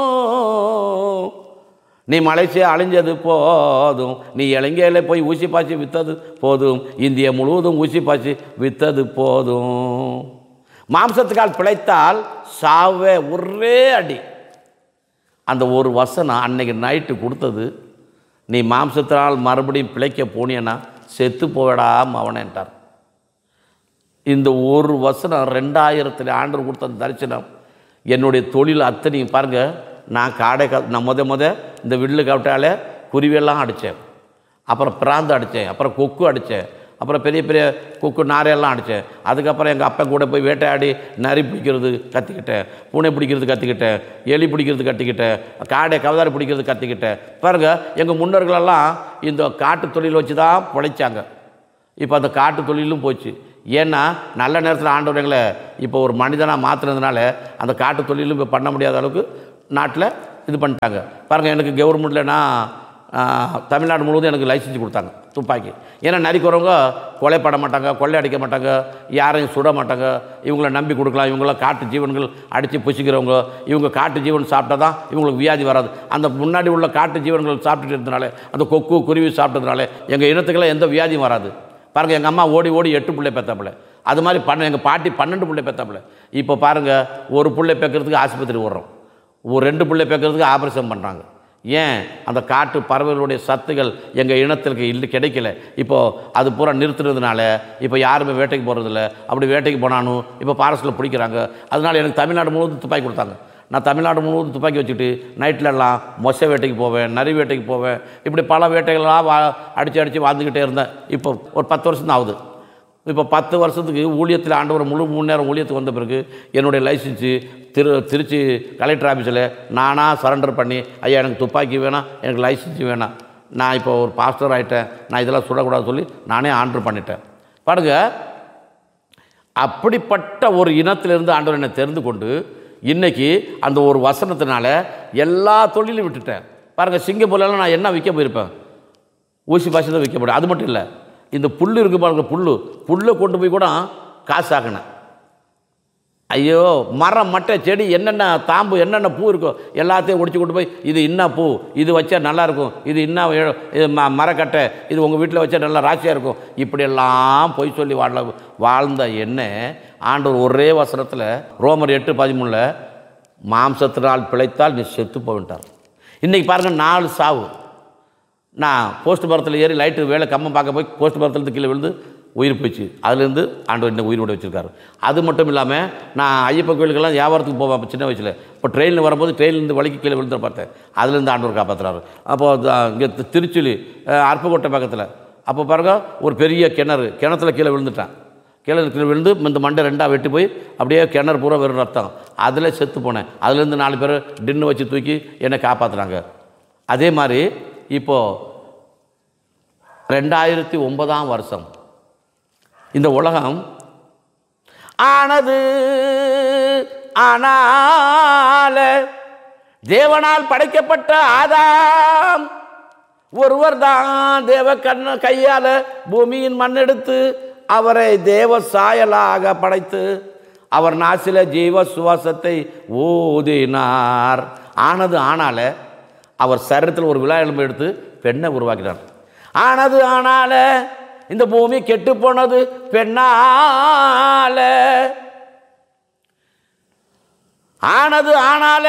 நீ மலேசியா அழிஞ்சது போதும், நீ இலங்கையில் போய் ஊசி பாய்ச்சி விற்றது போதும், இந்தியா முழுவதும் ஊசி பாய்ச்சி விற்றது போதும். மாம்சத்துக்கால் பிழைத்தால் சாவே ஒரே அடி. அந்த ஒரு வசனம் அன்னைக்கு நைட்டு கொடுத்தது. நீ மாம்சத்தினால் மறுபடியும் பிழைக்க போனியன்னா செத்து போடாம அவனேன்ட்டார். இந்த ஒரு வசனம் ரெண்டாயிரத்தில் ஆண்டவர் கொடுத்த தரிசனம் என்னுடைய தொழில் அத்தனையும். பாருங்கள், நான் காடை கா நான் முத முத இந்த வில்லு கவிட்டால குருவியெல்லாம் அடித்தேன், அப்புறம் பிராந்து அடித்தேன், அப்புறம் கொக்கு அடித்தேன், அப்புறம் பெரிய பெரிய கொக்கு நாரையெல்லாம் அடித்தேன். அதுக்கப்புறம் எங்கள் அப்பா கூட போய் வேட்டையாடி நரி பிடிக்கிறது கற்றுக்கிட்டேன், பூனை பிடிக்கிறது கற்றுக்கிட்டேன், எலி பிடிக்கிறது கற்றுக்கிட்டேன், காடை கவதாரி பிடிக்கிறது கற்றுக்கிட்டேன். பாருங்கள், எங்கள் முன்னோர்களெல்லாம் இந்த காட்டு தொழில் வச்சு தான் பிழைச்சாங்க. இப்போ அந்த காட்டு தொழிலும் போச்சு. ஏன்னா நல்ல நேரத்தில் ஆண்டவர்களை இப்போ ஒரு மனிதனாக மாற்றுனதுனால அந்த காட்டு தொழிலும் இப்போ பண்ண முடியாத அளவுக்கு நாட்டில் இது பண்ணிட்டாங்க பாருங்கள். எனக்கு கவர்மெண்ட்டில் நான் தமிழ்நாடு முழுவதும் எனக்கு லைசன்ஸ் கொடுத்தாங்க துப்பாக்கி. ஏன்னா நரிக்கிறவங்க கொலை பண்ண மாட்டாங்க, கொள்ளை அடிக்க மாட்டாங்க, யாரையும் சுட மாட்டாங்க. இவங்கள நம்பி கொடுக்கலாம். இவங்களாம் காட்டு ஜீவன்கள் அடித்து புசிக்கிறவங்க. இவங்க காட்டு ஜீவன் சாப்பிட்டா தான் இவங்களுக்கு வியாதி வராது. அந்த முன்னாடி உள்ள காட்டு ஜீவன்கள் சாப்பிட்டுட்டு இருந்தனால, அந்த கொக்கு குருவி சாப்பிட்டதுனால எங்கள் இனத்துக்கெல்லாம் எந்த வியாதியும் வராது. பாருங்கள், எங்கள் அம்மா ஓடி ஓடி எட்டு பிள்ளை பெற்றாப்புல. அது மாதிரி பண்ண எங்கள் பாட்டி பன்னெண்டு பிள்ளை பெற்றாப்புல. இப்போ பாருங்கள், ஒரு பிள்ளை பெக்கிறதுக்கு ஆஸ்பத்திரி ஓடுறோம், ஒரு ரெண்டு பிள்ளை பெக்கிறதுக்கு ஆப்ரேஷன் பண்ணுறாங்க. ஏன்? அந்த காட்டு பறவைகளுடைய சத்துகள் எங்கள் இனத்திற்கு இல்லை, கிடைக்கல. இப்போது அது பூரா நிறுத்துறதுனால இப்போ யாருமே வேட்டைக்கு போகிறதில்ல. அப்படி வேட்டைக்கு போனாலும் இப்போ ஃபாரஸ்ட்டில் பிடிக்கிறாங்க. அதனால் எனக்கு தமிழ்நாடு முழுவதும் துப்பாக்கி கொடுத்தாங்க. நான் தமிழ்நாடு முழுவதும் துப்பாக்கி வச்சுக்கிட்டு நைட்லலாம் மொசை வேட்டைக்கு போவேன், நரி வேட்டைக்கு போவேன். இப்படி பல வேட்டைகளாக வா அடித்து அடித்து வாழ்ந்துக்கிட்டே இருந்தேன். இப்போ ஒரு பத்து வருஷம் தான் ஆகுது. இப்போ பத்து வருஷத்துக்கு ஊழியத்தில் ஆண்டவர் முழு மூணு நேரம் ஊழியத்துக்கு வந்த பிறகு என்னுடைய லைசன்ஸு திரு திருச்சி கலெக்டர் ஆஃபீஸில் நானாக சரண்டர் பண்ணி, ஐயா எனக்கு துப்பாக்கி வேணாம், எனக்கு லைசன்ஸு வேணாம், நான் இப்போ ஒரு பாஸ்டர் ஆகிட்டேன், நான் இதெல்லாம் சுடக்கூடாது சொல்லி நானே ஆர்டர் பண்ணிட்டேன். பாருங்க, அப்படிப்பட்ட ஒரு இனத்திலிருந்து ஆண்டவர் என்னை தெரிந்து கொண்டு இன்றைக்கி அந்த ஒரு வசனத்தினால எல்லா தொழிலும் விட்டுட்டேன். பாருங்கள், சிங்கப்பூர்லாம் நான் என்ன விற்க போயிருப்பேன், ஊசி பாசி தான் விற்க போகிறேன். அது மட்டும் இல்லை, இந்த புல் இருக்குது பாருங்க, புல் புல்லை கொண்டு போய் கூட காசு ஆக்கினேன். ஐயோ, மரம் மட்டை செடி என்னென்ன தாம்பு என்னென்ன பூ இருக்கோ எல்லாத்தையும் ஒடிச்சு கொண்டு போய் இது இன்ன பூ, இது வச்சா நல்லாயிருக்கும், இது இன்ன இது ம மரக்கட்டை, இது உங்கள் வீட்டில் வச்சா நல்லா ராசியாக இருக்கும், இப்படியெல்லாம் பொய் சொல்லி வாழ வாழ்ந்த என்ன ஆண்டவர் ஒரே வசனத்தில் ரோமர் எட்டு பதிமூணில் மாம்சத்தினால் பிழைத்தால் நீ செத்து போவிட்டார். இன்றைக்கி பாருங்கள், நாலு சாவு. நான் போஸ்ட் மரத்தில் ஏறி லைட்டு வேலை கம்மம் பார்க்க போய் போஸ்ட் மரத்துலேருந்து கீழே விழுந்து உயிர் போயிடுச்சு. அதுலேருந்து ஆண்டவர் என்ன உயிரோடு வச்சுருக்காரு. அது மட்டும் இல்லாமல் நான் ஐயப்பன் கோயிலுக்கெல்லாம் வியாபாரத்துக்கு போவேன் அப்போ சின்ன வயசில். இப்போ ட்ரெயினில் வரும்போது ட்ரெயின்லேருந்து வலிக்கு கீழே விழுந்து பார்த்தேன். அதுலேருந்து ஆண்டவர் காப்பாற்றுறாரு. அப்போது இங்கே திருச்சிலி அருப்புக்கோட்டை பக்கத்தில் அப்போ பாருங்க, ஒரு பெரிய கிணறு, கிணத்துல கீழே விழுந்துட்டான். கீழே கீழே விழுந்து இந்த மண்டை ரெண்டாக வெட்டி போய் அப்படியே கிணறு பூரா வெறும் ரத்தம், அதில் செத்து போனேன். அதுலேருந்து நாலு பேர் டின்னு வச்சு தூக்கி என்னை காப்பாற்றுறாங்க. அதே மாதிரி இப்போது ரெண்டாயிரத்தி ஒன்பதாம் வருஷம் இந்த உலகம் ஆனது. ஆனால தேவனால் படைக்கப்பட்ட ஆதாம் ஒருவர் தான் தேவ கண்ண கையால பூமியின் மண்ணெடுத்து அவரை தேவ சாயலாக படைத்து அவர் நாசில ஜீவ சுவாசத்தை ஊதினார். ஆனது ஆனால அவர் சரீரத்தில் ஒரு விழா எலும்பு எடுத்து பெண்ணை உருவாக்கினார். ஆனது ஆனால இந்த பூமி கெட்டு போனது பெண்ணால. ஆனது ஆனால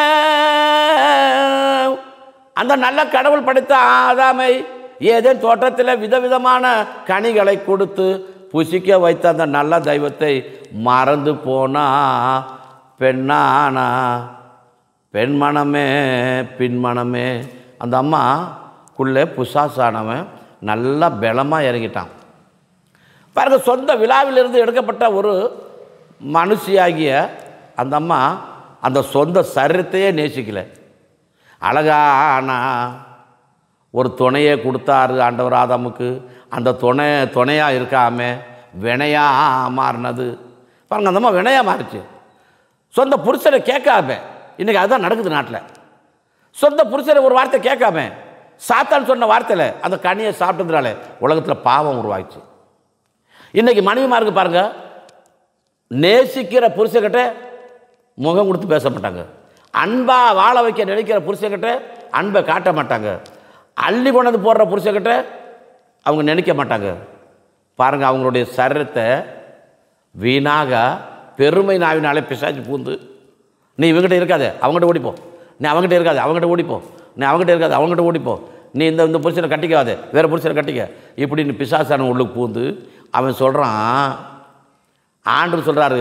அந்த நல்ல கடவுள் படைத்த ஆதாமை ஏதேன் தோட்டத்தில் விதவிதமான கனிகளை கொடுத்து புசிக்க வைத்த அந்த நல்ல தெய்வத்தை மறந்து போனா பெண்ணானா. பெண்மனமே பின்மனமே. அந்த அம்மாக்குள்ளே புசாசானவன் நல்லா பலமாக இறங்கிட்டான். பாருங்க, சொந்த விழாவிலிருந்து எடுக்கப்பட்ட ஒரு மனுஷியாகிய அந்த அம்மா அந்த சொந்த சரீரத்தையே நேசிக்கலை. அழகானா ஒரு துணையை கொடுத்தாரு ஆண்டவர் ஆதாமுக்கு. அந்த துணை துணையாக இருக்காம வினையாக மாறினது. பாருங்க, அந்த அம்மா வினையாக மாறிச்சு. சொந்த புருஷனை கேட்காம, இன்றைக்கி அதுதான் நடக்குது நாட்டில். சொந்த புருஷனை ஒரு வார்த்தை கேட்காம சாத்தான் சொன்ன வார்த்தையில் அந்த கனியை சாப்பிட்டதுனால உலகத்தில் பாவம் உருவாகிச்சு. இன்றைக்கி மனைவிமாருக்கு பாருங்க, நேசிக்கிற புருஷன்கிட்ட முகம் கொடுத்து பேச மாட்டாங்க. அன்பாக வாழ வைக்க நினைக்கிற புருஷன்கிட்ட அன்பை காட்ட மாட்டாங்க. அள்ளி கொண்டது போடுற புருஷன்கிட்ட அவங்க நினைக்க மாட்டாங்க. பாருங்கள், அவங்களுடைய சரீரத்தை வீணாக பெருமை நாவினாலே பிசாச்சு பூந்து, நீ இவங்ககிட்ட இருக்காத அவங்ககிட்ட ஓடிப்போ, நீ அவங்ககிட்ட இருக்காது அவங்ககிட்ட ஓடிப்போ, நீ அவங்ககிட்ட இருக்காது அவங்ககிட்ட ஓடிப்போ, நீ இந்த இந்த புருஷனை கட்டிக்காத வேறு புருஷனை கட்டிக்க, இப்படின்னு பிசாசான உள்ளுக்கு பூந்து அவன் சொல்கிறான். ஆண்டவர் சொல்கிறாரு,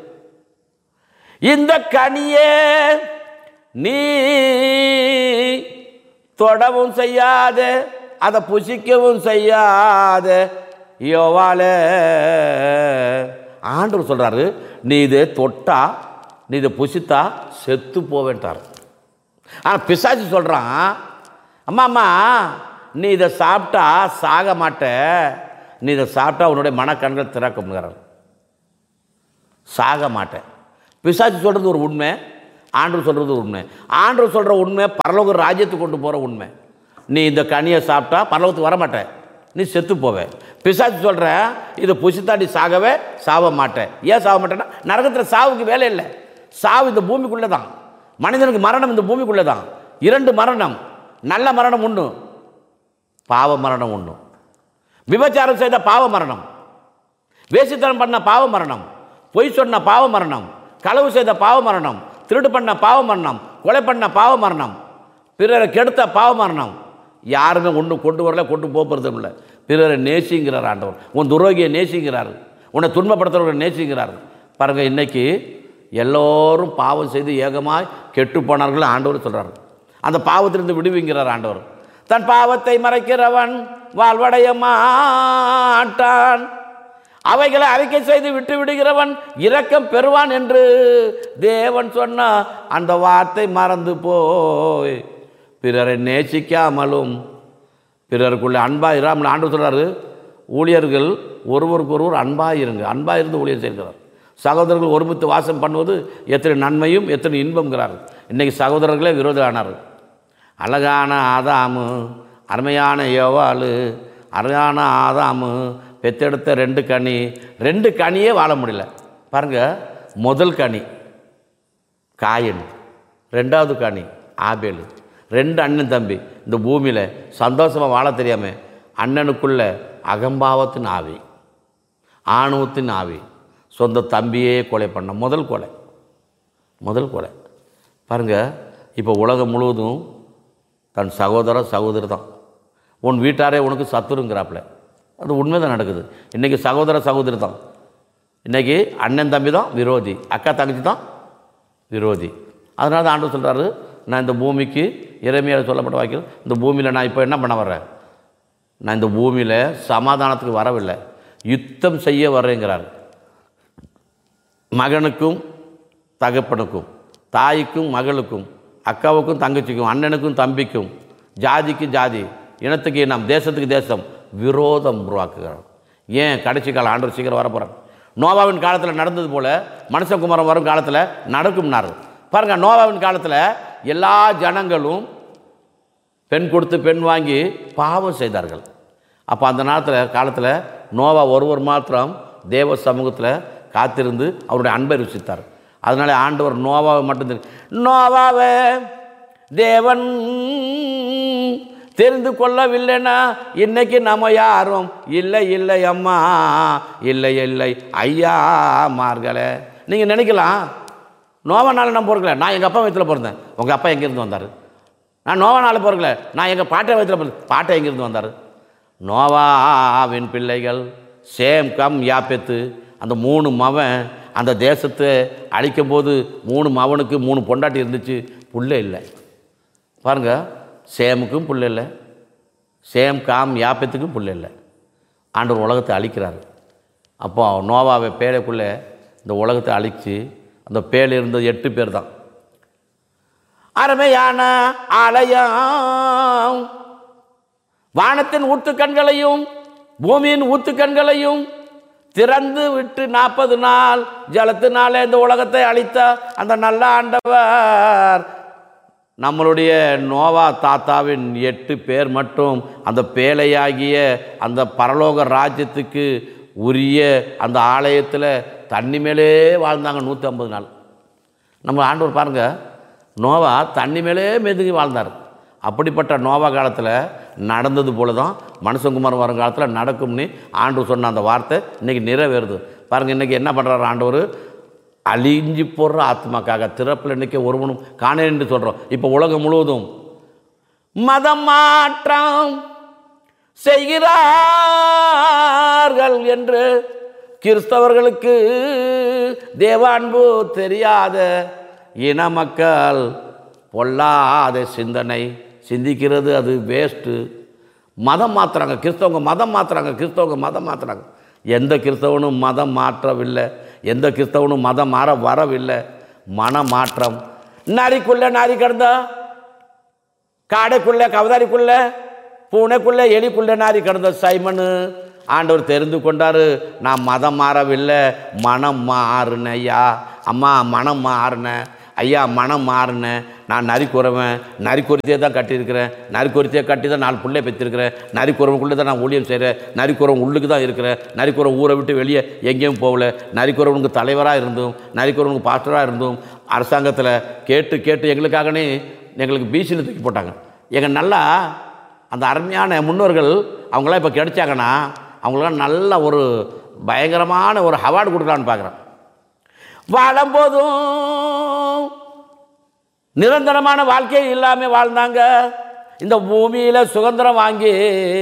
இந்த கனியே நீ தொடவும் செய்யாத, அதை புசிக்கவும் செய்யாத யோவாலே. ஆண்டவர் சொல்கிறாரு, நீ இதை தொட்டா, நீ இதை புசித்தா செத்து போவேன்ட்டார். ஆனால் பிசாசு சொல்கிறான், அம்மா அம்மா நீ இதை சாப்பிட்டா சாக மாட்ட, நீ இதை சாப்பிட்டா உன்னுடைய மனக்கண்கள் திறக்கும்ங்கிறார். சாக மாட்டேன். பிசாசு சொல்கிறது ஒரு உண்மை, ஆண்டவர் சொல்கிறது ஒரு உண்மை. ஆண்டவர் சொல்கிற உண்மை பரலோக ராஜ்யத்துக்கு கொண்டு போகிற உண்மை. நீ இந்த கனியை சாப்பிட்டா பரலோகத்துக்கு வரமாட்டேன், நீ செத்து போவே. பிசாசு சொல்கிற இதை புசித்தா நீ சாகவே சாவ மாட்டேன். ஏன் சாக மாட்டேன்னா நரகத்தில் சாவுக்கு வேலை இல்லை. சாவு இந்த பூமிக்குள்ளே தான். மனிதனுக்கு மரணம் இந்த பூமிக்குள்ளே தான். இரண்டு மரணம், நல்ல மரணம் ஒன்று, பாவ மரணம் ஒன்று. விபச்சாரம் செய்த பாவ மரணம், வேசித்தனம் பண்ண பாவ மரணம், பொய் சொன்ன பாவ மரணம், களவு செய்த பாவ மரணம், திருடு பண்ண பாவ மரணம், கொலை பண்ண பாவ மரணம், பிறரை கெடுத்த பாவ மரணம். யாருமே ஒன்று கொண்டு வரல, கொண்டு போகிறதும் இல்லை. பிறரை நேசிங்கிறார் ஆண்டவர். உன் துரோகியை நேசிக்கிறார், உன்னை துன்பப்படுத்துறவர்களை நேசிக்கிறார். பாருங்கள், இன்னைக்கு எல்லோரும் பாவம் செய்து ஏகமாய் கெட்டு போனார்கள் ஆண்டவர் சொல்கிறார். அந்த பாவத்திலிருந்து விடுவிங்கிறார் ஆண்டவர். தன் பாவத்தை மறைக்கிறவன் வாழ்வடைய மாட்டான், அவைகளை அறிக்கை செய்து விட்டு விடுகிறவன் இரக்கம் பெறுவான் என்று தேவன் சொன்ன அந்த வார்த்தை மறந்து போய் பிறரை நேசிக்காமலும் பிறருக்குள்ளே அன்பாக இராமல் ஆண்டவர் சொல்கிறாரு. ஊழியர்கள் ஒருவருக்கு ஒருவர் அன்பாக இருங்க, அன்பாக இருந்து ஊழியர் செய்கிறார். சகோதரர்கள் ஒருமித்து வாசம் பண்ணுவது எத்தனை நன்மையும் எத்தனை இன்பம்ங்கிறார். இன்றைக்கி சகோதரர்களே விரோதம் ஆனார். அழகான ஆதாமு, அருமையான யோவாளு, அழகான ஆதாமு பெத்தெடுத்த ரெண்டு கனி, ரெண்டு கனியே வாழ முடியல. பாருங்கள், முதல் கனி காயின், ரெண்டாவது கனி ஆபேலு. ரெண்டு அண்ணன் தம்பி இந்த பூமியில் சந்தோஷமாக வாழ தெரியாமல் அண்ணனுக்குள்ள அகம்பாவத்தின் ஆவி, ஆணவத்தின் ஆவி, சொந்த தம்பியே கொலை பண்ண முதல் கொலை, முதல் கொலை. பாருங்கள், இப்போ உலகம் முழுவதும் தன் சகோதர சகோதரி தான். உன் வீட்டாரே உனக்கு சத்துருங்கிறாப்புல. அது உண்மை தான் நடக்குது. இன்றைக்கி சகோதர சகோதரி தான், இன்றைக்கி அண்ணன் தம்பி தான் விரோதி, அக்கா தங்கச்சி தான் விரோதி. அதனால தான் ஆண்டவர் சொல்கிறாரு, நான் இந்த பூமிக்கு இறைமையாக சொல்லப்பட்ட வாக்கில் இந்த பூமியில் நான் இப்போ என்ன பண்ண வர்றேன், நான் இந்த பூமியில் சமாதானத்துக்கு வரவில்லை, யுத்தம் செய்ய வர்றேங்கிறார். மகனுக்கும் தகப்பனுக்கும், தாய்க்கும் மகளுக்கும், அக்காவுக்கும் தங்கச்சிக்கும், அண்ணனுக்கும் தம்பிக்கும், ஜாதிக்கும் ஜாதி, இனத்துக்கு இனம், தேசத்துக்கு தேசம் விரோதம் உருவாக்குகிறார். ஏன் கடைசி காலம் ஆண்டவர் சீக்கிரம் வர போகிறார். நோவாவின் காலத்தில் நடந்தது போல் மனுஷகுமாரன் வரும் காலத்தில் நடக்கும்னார். பாருங்கள், நோவாவின் காலத்தில் எல்லா ஜனங்களும் பெண் கொடுத்து பெண் வாங்கி பாவம் செய்தார்கள். அப்போ அந்த நேரத்தில் காலத்தில் நோவா ஒருவர் மாத்திரம் தேவ சமூகத்தில் காத்திருந்து அவருடைய அன்பை ருசித்தார். அதனால ஆண்டவர் நோவாவை மட்டும் தெரியும். நோவாவை தேவன் தெரிந்து கொள்ளவில்லைன்னா இன்னைக்கு நம்ம யாரும் இல்லை இல்லை அம்மா, இல்லை இல்லை ஐயா மார்களே. நீங்கள் நினைக்கலாம், நோவானால் நான் பிறக்கல, நான் எங்கள் அப்பா வயிற்றில் பிறந்தேன். உங்கள் அப்பா எங்கேருந்து வந்தார்? நான் நோவானால் பிறக்கல, நான் எங்கள் பாட்டை வயிற்றில் பிறந்தேன். பாட்டை எங்கேருந்து வந்தார்? நோவாவின் பிள்ளைகள் சேம் கம் யாப்பெத்து, அந்த மூணு மவன் அந்த தேசத்தை அழிக்கும் போது மூணு மவனுக்கு மூணு பொண்டாட்டி இருந்துச்சு, புள்ள இல்லை. பாருங்கள், சேமுக்கும் புள்ள இல்லை, சேம் காம் யாப்பத்துக்கும் புள்ள இல்லை. ஆண்டவர் உலகத்தை அழிக்கிறார். அப்போ நோவாவை பேழைக்குள்ளே இந்த உலகத்தை அழித்து அந்த பேழை இருந்தது எட்டு பேர் தான். அருமையான ஆலயம் வானத்தின் ஊத்துக்கண்களையும் பூமியின் ஊத்துக்கண்களையும் திறந்து விட்டு நாற்பது நாள் ஜலத்தினாலே இந்த உலகத்தை அழித்த அந்த நல்ல ஆண்டவர் நம்மளுடைய நோவா தாத்தாவின் எட்டு பேர் மட்டும் அந்த பேழையாகிய அந்த பரலோக ராஜ்யத்துக்கு உரிய அந்த ஆலயத்தில் தண்ணி மேலே வாழ்ந்தாங்க நூற்றி ஐம்பது நாள். நம்ம ஆண்டவர் பாருங்கள், நோவா தண்ணி மேலே மெதுங்கி வாழ்ந்தார். அப்படிப்பட்ட நோவா காலத்தில் நடந்தது போல தான் மனுஷகுமாரன் வரும் காலத்தில் நடக்கும்னு ஆண்டவர் சொன்ன அந்த வார்த்தை இன்றைக்கி நிறைவேறுது. பாருங்கள், இன்றைக்கி என்ன பண்ணுறாரு ஆண்டவர்? அழிஞ்சி போடுற ஆத்மாக்காக திறப்பில் இன்றைக்கி ஒருவனும் காணேன் என்று சொல்கிறோம். இப்போ உலகம் முழுவதும் மதம் மாற்றம் செய்கிறார்கள் என்று கிறிஸ்தவர்களுக்கு தேவ அன்பு தெரியாத இன மக்கள் பொல்லாத சிந்தனை சிந்திக்கிறது, அது வேஸ்ட்டு. மதம் மாற்றுறாங்க, கிறிஸ்தவங்க மதம் மாற்றுறாங்க, கிறிஸ்தவங்க மதம் மாற்றுறாங்க. எந்த கிறிஸ்தவனும் மதம் மாற்றவில்லை, எந்த கிறிஸ்தவனும் மதம் மாற வரவில்லை. மன மாற்றம். நரிக்குள்ளே நரி கிடந்தா, காடைக்குள்ளே கவதாரிக்குள்ளே பூனைக்குள்ளே எலிக்குள்ளே நாரி கிடந்த சைமனு ஆண்டவர் தெரிந்து கொண்டார். நான் மதம் மாறவில்லை, மனம் மாறுனையா. அம்மா மனம் மாறினேன் ஐயா, மனம் மாறினேன். நான் நரிக்குறவன், நரிக்குறத்தையே தான் கட்டியிருக்கிறேன், நரிக்குறத்தையே கட்டி தான் நாலு பிள்ளை பெற்றிருக்கிறேன், நரிக்குறவனுக்குள்ளே தான் நான் ஊழியம் செய்கிறேன், நரிக்குறவன் உள்ளுக்கு தான் இருக்கிறேன், நரிக்குறவன் ஊரை விட்டு வெளியே எங்கேயும் போகல, நரிக்குறவனுக்கு தலைவராக இருந்தும் நரிக்குறவனுக்கு பாஸ்டராக இருந்தும் அரசாங்கத்தில் கேட்டு கேட்டு எங்களுக்காகனே எங்களுக்கு பிசியில் தூக்கி போட்டாங்க. எங்கள் நல்லா அந்த அருமையான முன்னோர்கள் அவங்களாம் இப்போ கிடைச்சாங்கன்னா அவங்களாம் நல்ல ஒரு பயங்கரமான ஒரு அவார்டு கொடுக்கலான்னு பார்க்குறேன். வாழும்போதும் நிரந்தரமான வாழ்க்கையை இல்லாமல் வாழ்ந்தாங்க. இந்த பூமியில் சுதந்திரம் வாங்கி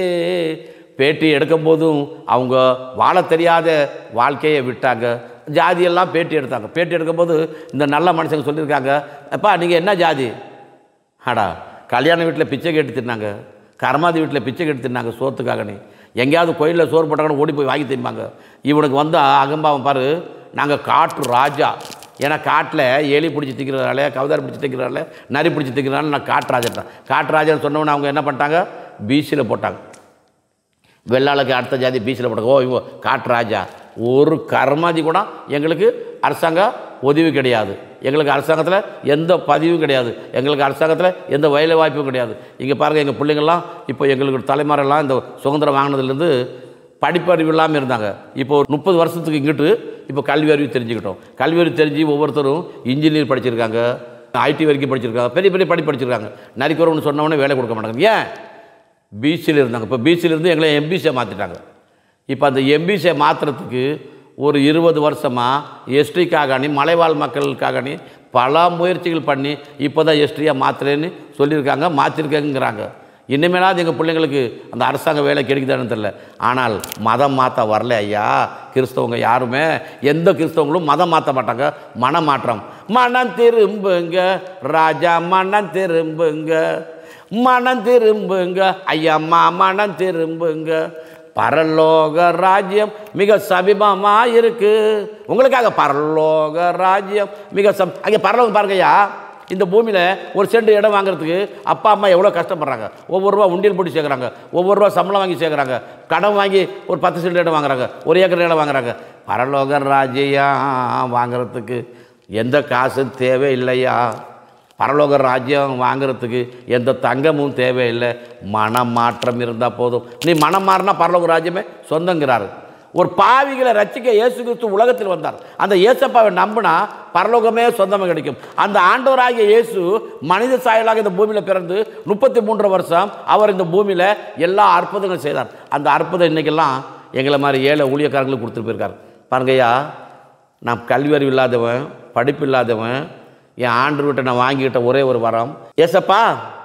பேட்டி எடுக்கும் போதும் அவங்க வாழ தெரியாத வாழ்க்கையை விட்டாங்க. ஜாதியெல்லாம் பேட்டி எடுத்தாங்க. பேட்டி எடுக்கும்போது இந்த நல்ல மனுஷங்க சொல்லியிருக்காங்க, அப்பா நீங்கள் என்ன ஜாதி? ஆடா கல்யாண வீட்டில் பிச்சை கேட்டு தின்னாங்க, கர்மாதி வீட்டில் பிச்சை கேட்டு தின்னாங்க சோத்துக்காகனே. எங்கேயாவது கோயிலில் சோறு போட்டாங்கன்னு ஓடி போய் வாங்கி தின்பாங்க. இவனுக்கு வந்து அகம்பாவம் பாரு, நாங்கள் காட்டு ராஜா. ஏன்னா காட்டில் எலி பிடிச்சி திக்கிறதால, கவுதாரி பிடிச்சி திக்கிறதால, நரி பிடிச்சி திக்கிறதால நான் காட்டு ராஜா தான். காட்டு ராஜான்னு சொன்னவொன்னே அவங்க என்ன பண்ணிட்டாங்க, பிசியில் போட்டாங்க. வெள்ளாளுக்கு அடுத்த ஜாதி பிசியில் போட்டாங்க. ஓ இவங்க காட்டு ராஜா. ஒரு கர்மாதி கூட எங்களுக்கு அரசாங்க உதவி கிடையாது, எங்களுக்கு அரசாங்கத்தில் எந்த பதிவும் கிடையாது, எங்களுக்கு அரசாங்கத்தில் எந்த வேலை வாய்ப்பும் கிடையாது. இங்கே பாருங்கள், எங்கள் பிள்ளைங்கள்லாம் இப்போ எங்களுக்கு தலைமுறையெல்லாம் இந்த சுதந்திரம் வாங்கினதுலேருந்து படிப்பறிவு இல்லாமல் இருந்தாங்க. இப்போ ஒரு முப்பது வருஷத்துக்கு இங்கிட்டு இப்போ கல்வி அறிவு தெரிஞ்சுக்கிட்டோம். கல்வி அறிவு தெரிஞ்சு ஒவ்வொருத்தரும் இன்ஜினியர் படிச்சிருக்காங்க, ஐடி வரைக்கும் படிச்சிருக்காங்க, பெரிய பெரிய படி படிச்சிருக்காங்க. நரிக்குறவன்னு சொன்னவொடனே வேலை கொடுக்க மாட்டாங்க. ஏன்? பிசியில் இருந்தாங்க. இப்போ பிசியிலேருந்து எங்களை எம்பிசியை மாற்றிட்டாங்க. இப்போ அந்த எம்பிசியை மாற்றுறதுக்கு ஒரு இருபது வருஷமாக எஸ்டிக்காகனி மலைவாழ் மக்களுக்காகனி பல முயற்சிகள் பண்ணி இப்போ தான் எஸ்டியாக மாற்றுறேன்னு சொல்லியிருக்காங்க, மாற்றிருக்கேங்கிறாங்க. இனிமேலாவது எங்கள் பிள்ளைங்களுக்கு அந்த அரசாங்க வேலை கிடைக்குதான்னு தெரியல. ஆனால் மதம் மாற்ற வரல ஐயா. கிறிஸ்தவங்க யாருமே, எந்த கிறிஸ்தவங்களும் மதம் மாற்ற மாட்டாங்க, மனம் மாற்றம். மனம் திரும்புங்க ராஜா, மனம் திரும்புங்க, மனம் திரும்புங்க ஐயம்மா, மனம் திரும்புங்க, பரலோக ராஜ்யம் மிக சமீபமாக இருக்கு உங்களுக்காக. பரலோக ராஜ்யம் மிக சம் அங்கே பரலோகம் பாருங்கய்யா. இந்த பூமியில் ஒரு சென்ட் இடம் வாங்குறதுக்கு அப்பா அம்மா எவ்வளோ கஷ்டப்படுறாங்க. ஒவ்வொரு ரூபா உண்டியல் போட்டு சேர்க்குறாங்க, ஒவ்வொரு ரூபா சம்பளம் வாங்கி சேர்க்குறாங்க, கடன் வாங்கி ஒரு பத்து சென்ட் இடம் வாங்குறாங்க, ஒரு ஏக்கர் இடம் வாங்குறாங்க. பரலோக ராஜ்யம் வாங்குறதுக்கு எந்த காசும் தேவை இல்லையா. பரலோக ராஜ்யம் வாங்குறதுக்கு எந்த தங்கமும் தேவையில்லை, மனம் மாற்றம் இருந்தால் போதும். நீ மனம் மாறினா பரலோக ராஜ்யமே சொந்தங்கிறாரு. ஒரு பாவிகளை ரட்சிக்க இயேசு கிறிஸ்து உலகத்தில் வந்தார். அந்த இயேசப்பாவை நம்பினா பரலோகமே சொந்தமாக கிடைக்கும். அந்த ஆண்டவராகிய இயேசு மனித சாயலாக இந்த பூமியில் பிறந்து முப்பத்தி மூன்று வருஷம் அவர் இந்த பூமியில் எல்லா அற்புதங்களும் செய்தார். அந்த அற்புதம் இன்றைக்கெல்லாம் எங்களை மாதிரி ஏழை ஊழியக்காரங்களுக்கு கொடுத்துட்டு போயிருக்காரு. பாருங்கய்யா, நான் கல்வி அறிவு இல்லாதவன், படிப்பு இல்லாதவன், என் ஆண்டவர்கிட்ட நான் வாங்கிக்கிட்ட ஒரே ஒரு வரம், ஏசப்பா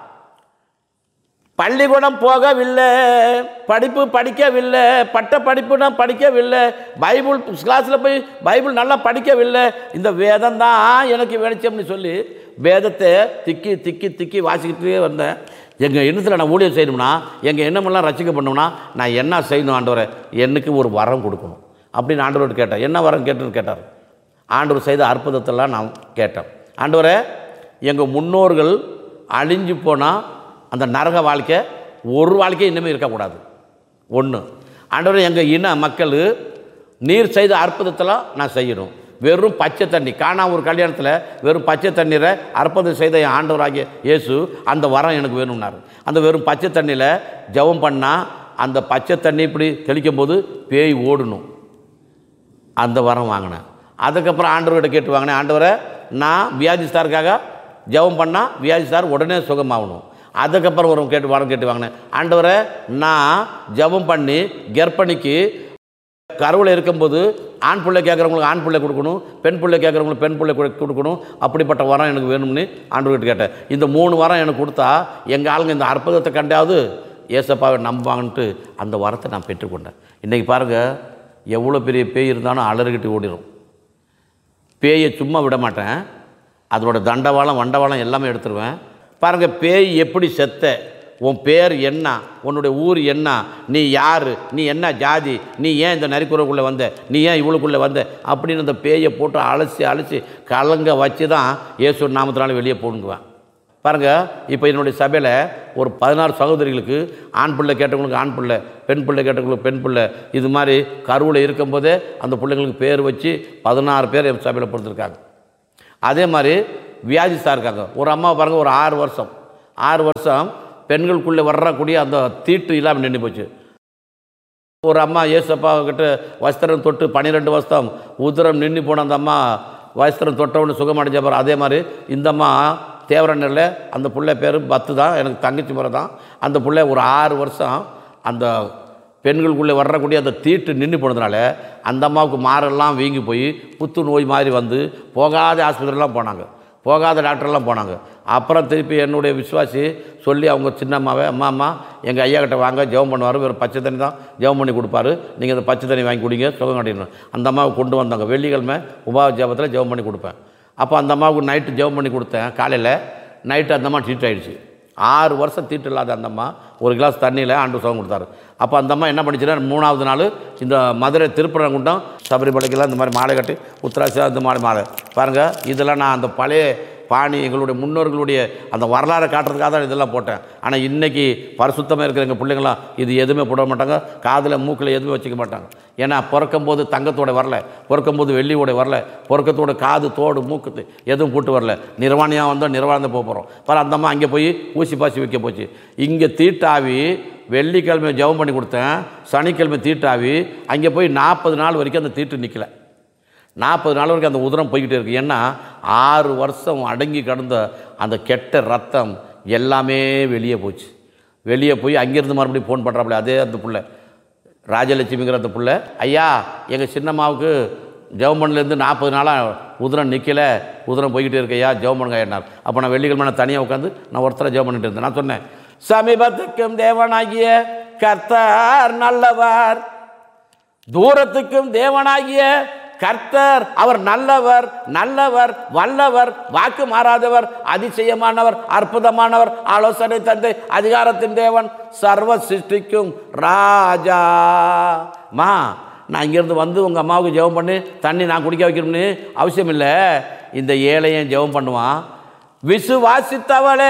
பள்ளிக்கூடம் போகவில்லை, படிப்பு படிக்கவில்லை, பட்ட படிப்பு நான் படிக்கவில்லை, பைபிள் கிளாஸில் போய் பைபிள் நல்லா படிக்கவில்லை, இந்த வேதம் தான் எனக்கு வெளிச்சம்னு சொல்லி வேதத்தை திக்கி திக்கி திக்கி வாசிக்கிட்டே வந்தேன். எங்கள் எண்ணத்தில் நான் ஊழியம் செய்யணும்னா, எங்கள் எண்ணமெல்லாம் ரசிக்க பண்ணணும்னா நான் என்ன செய்யணும் ஆண்டவரை, எனக்கு ஒரு வரம் கொடுக்கணும் அப்படின்னு ஆண்டவர்கிட்ட கேட்டேன். என்ன வரம் கேட்டுன்னு கேட்டார். ஆண்டவர் செய்த அற்புதத்தெல்லாம் நான் கேட்டேன். ஆண்டவரே, எங்கள் முன்னோர்கள் அழிஞ்சு போனால் அந்த நரக வாழ்க்கை ஒரு வாழ்க்கை இன்னுமே இருக்கக்கூடாது. ஒன்று ஆண்டவரே, எங்கள் இன மக்கள் நீர் செய்த அற்புதத்தெல்லாம் நான் செய்யணும். வெறும் பச்சை தண்ணி, காணா ஒரு கல்யாணத்தில் வெறும் பச்சை தண்ணீரை அற்புதம் செய்த என் ஆண்டவராகிய இயேசு அந்த வரம் எனக்கு வேணும்னாரு. அந்த வெறும் பச்சை தண்ணியில் ஜெபம் பண்ணால் அந்த பச்சை தண்ணி இப்படி தெளிக்கும் போது பேய் ஓடணும். அந்த வரம் வாங்கினேன். அதுக்கப்புறம் ஆண்டவர்கிட்ட கேட்டு வாங்கினேன், ஆண்டவரை நான் வியாதிஸ்தாருக்காக ஜெபம் பண்ணால் வியாதிஸ்தார் உடனே சுகமாகணும். அதுக்கப்புறம் ஒரு கேட்டு வரம் கேட்டு வாங்கினேன், ஆண்டவரை நான் ஜெபம் பண்ணி கர்ப்பிணிக்கு கருவில் இருக்கும்போது ஆண் பிள்ளை கேட்குறவங்களுக்கு ஆண் பிள்ளை கொடுக்கணும், பெண் பிள்ளை கேட்குறவங்களுக்கு பெண் பிள்ளை கொடுக்கணும், அப்படிப்பட்ட வரம் எனக்கு வேணும்னு ஆண்டவர்கிட்ட கேட்டேன். இந்த மூணு வரம் எனக்கு கொடுத்தா எங்கள் ஆளுங்க இந்த அற்புதத்தை கண்டாவது ஏசப்பாவை நம்புவாங்கன்ட்டு அந்த வரத்தை நான் பெற்றுக்கொண்டேன். இன்றைக்கி பாருங்கள், எவ்வளோ பெரிய பேய் இருந்தாலும் அலறிக்கிட்டு ஓடிடும். பேயை சும்மா விட மாட்டேன், அதோட தண்டவாளம் வண்டவாளம் எல்லாமே எடுத்துருவேன். பாருங்கள், பேய் எப்படி செத்த, உன் பேர் என்ன, உன்னுடைய ஊர் என்ன, நீ யார், நீ என்ன ஜாதி, நீ ஏன் இந்த நரிக்குறவுக்குள்ளே வந்த, நீ ஏன் இவளுக்குள்ளே வந்த அப்படின்னு அந்த பேயை போட்டு அலசி அலசி கலங்க வச்சு தான் இயேசு நாமத்தினால வெளியே போடுங்குவேன். பாருங்கள், இப்போ என்னுடைய சபையில் ஒரு பதினாறு சகோதரிகளுக்கு ஆண் பிள்ளை கேட்டவங்களுக்கு ஆண் பிள்ளை, பெண் பிள்ளை கேட்டவங்களுக்கு பெண் பிள்ளை, இது மாதிரி கருவில் இருக்கும்போதே அந்த பிள்ளைங்களுக்கு பேர் வச்சு பதினாறு பேர் என் சபையில் பொறுத்திருக்காங்க. அதே மாதிரி வியாதிஸ்தாக இருக்காங்க. ஒரு அம்மா பாருங்கள், ஒரு ஆறு வருஷம் ஆறு வருஷம் பெண்களுக்குள்ளே வர்றக்கூடிய அந்த தீட்டு இல்லாமல் நின்று போச்சு. ஒரு அம்மா ஏசப்பா கிட்ட வஸ்திரம் தொட்டு பன்னிரெண்டு வருஷம் உதிரம் நின்று போன அந்த அம்மா வஸ்திரம் தொட்டவொன்னு சுகம் அடைஞ்ச பாரு. அதே மாதிரி இந்த அம்மா தேவரண்ணில் அந்த பிள்ளை பேர் பத்து தான், எனக்கு தங்கச்சி முறை தான். அந்த பிள்ளை ஒரு ஆறு வருஷம் அந்த பெண்களுக்குள்ளே வர்றக்கூடிய அந்த தீட்டு நின்று போனதுனால அந்த அம்மாவுக்கு மாரெல்லாம் வீங்கி போய் புத்து நோய் மாதிரி வந்து போகாத ஆஸ்பத்திரிலாம் போனாங்க, போகாத டாக்டர்லாம் போனாங்க. அப்புறம் திருப்பி என்னுடைய விசுவாசி சொல்லி அவங்க சின்ன அம்மாவை, அம்மா அம்மா எங்கள் ஐயா கிட்ட வாங்க, ஜெபம் பண்ணுவார், வேறு பச்சை தண்ணி தான் ஜெபம் பண்ணி கொடுப்பாரு, நீங்கள் அந்த பச்சை தண்ணி வாங்கி குடிங்க, சுகம் கட்டிடணும். அந்த அம்மாவை கொண்டு வந்தாங்க. வெள்ளிக்கிழமை உபாவ ஜெபத்தில் ஜெபம் பண்ணி கொடுப்பேன். அப்போ அந்த அம்மாவுக்கு நைட்டு ஜெபம் பண்ணி கொடுத்தேன். காலையில் நைட்டு அந்த அம்மா ட்ரீட் ஆகிடுச்சு. ஆறு வருஷம் தீட்டு இல்லாத அந்த அம்மா ஒரு கிளாஸ் தண்ணியில் ஆண்டு சுகம் கொடுத்தாரு. அப்போ அந்த அம்மா என்ன பண்ணிச்சுன்னா, மூணாவது நாள் இந்த மதுரை திருப்பரங்குன்றம் சபரிமலைக்கெல்லாம் இந்த மாதிரி மாலை கட்டி உத்தராட்சி இந்த மாதிரி மாலை பாருங்கள். இதெல்லாம் நான் அந்த பழைய பாணி எங்களுடைய முன்னோர்களுடைய அந்த வரலாறை காட்டுறதுக்காக தான் இதெல்லாம் போட்டேன். ஆனால் இன்றைக்கி பரிசுத்தமாக இருக்கிற எங்கள் பிள்ளைங்களாம் இது எதுவுமே போட மாட்டாங்க, காதில் மூக்கில் எதுவுமே வச்சுக்க மாட்டாங்க. ஏன்னா பிறக்கும்போது தங்கத்தோட வரல, பிறக்கும்போது வெள்ளியோட வரல, பிறக்கத்தோட காது தோடு மூக்கு எதுவும் போட்டு வரல. நிர்வாணியாக வந்தால் நிர்வாணம் போக போகிறோம். பாரு அந்த அம்மா அங்கே போய் ஊசி பாசி வைக்க போச்சு. இங்கே தீட்டாவி வெள்ளிக்கிழமை ஜெபம் பண்ணி கொடுத்தேன், சனிக்கிழமை தீட்டாவி அங்கே போய் நாற்பது நாள் வரைக்கும் அந்த தீட்டு நிற்கலை. நாற்பது நாள் வரைக்கும் அந்த உதிரம் போய்கிட்டே இருக்குது. ஏன்னா ஆறு வருஷம் அடங்கி கடந்த அந்த கெட்ட ரத்தம் எல்லாமே வெளியே போச்சு. வெளியே போய் அங்கேருந்து மறுபடியும் ஃபோன் பண்ணுறாப்புல அதே அந்த பிள்ளை ராஜலட்சுமிங்கிற அந்த பிள்ளை, ஐயா எங்கள் சின்னம்மாவுக்கு ஜெபம் பண்ணலேருந்து நாற்பது நாளாக உதிரம் நிற்கலை, உதிரம் போய்கிட்டே இருக்கையா, ஜெபம் பண்ணுங்க என்னார். அப்போ நான் வெள்ளிக்கிழமை நான் தனியாக உட்காந்து நான் ஒருத்தரை ஜெபம் பண்ணிட்டு இருந்தேன். நான் சொன்னேன், சமீபத்துக்கும் தேவனாகிய கர்த்தர் நல்லவர், தூரத்துக்கும் தேவனாகிய கர்த்தர் அவர் நல்லவர், நல்லவர், வல்லவர், வாக்கு மாறாதவர், அதிசயமானவர், அற்புதமானவர், ஆலோசனை தந்தை, அதிகாரத்தின் தேவன், சர்வ சிருஷ்டிக்கும் ராஜா. மா நான் இங்கேருந்து வந்து உங்கள் அம்மாவுக்கு ஜெபம் பண்ணி தண்ணி நான் குடிக்க வைக்கணும்னு அவசியம் இல்லை. இந்த ஏழையும் ஜெபம் பண்ணுவான். விசுவாசித்தவளே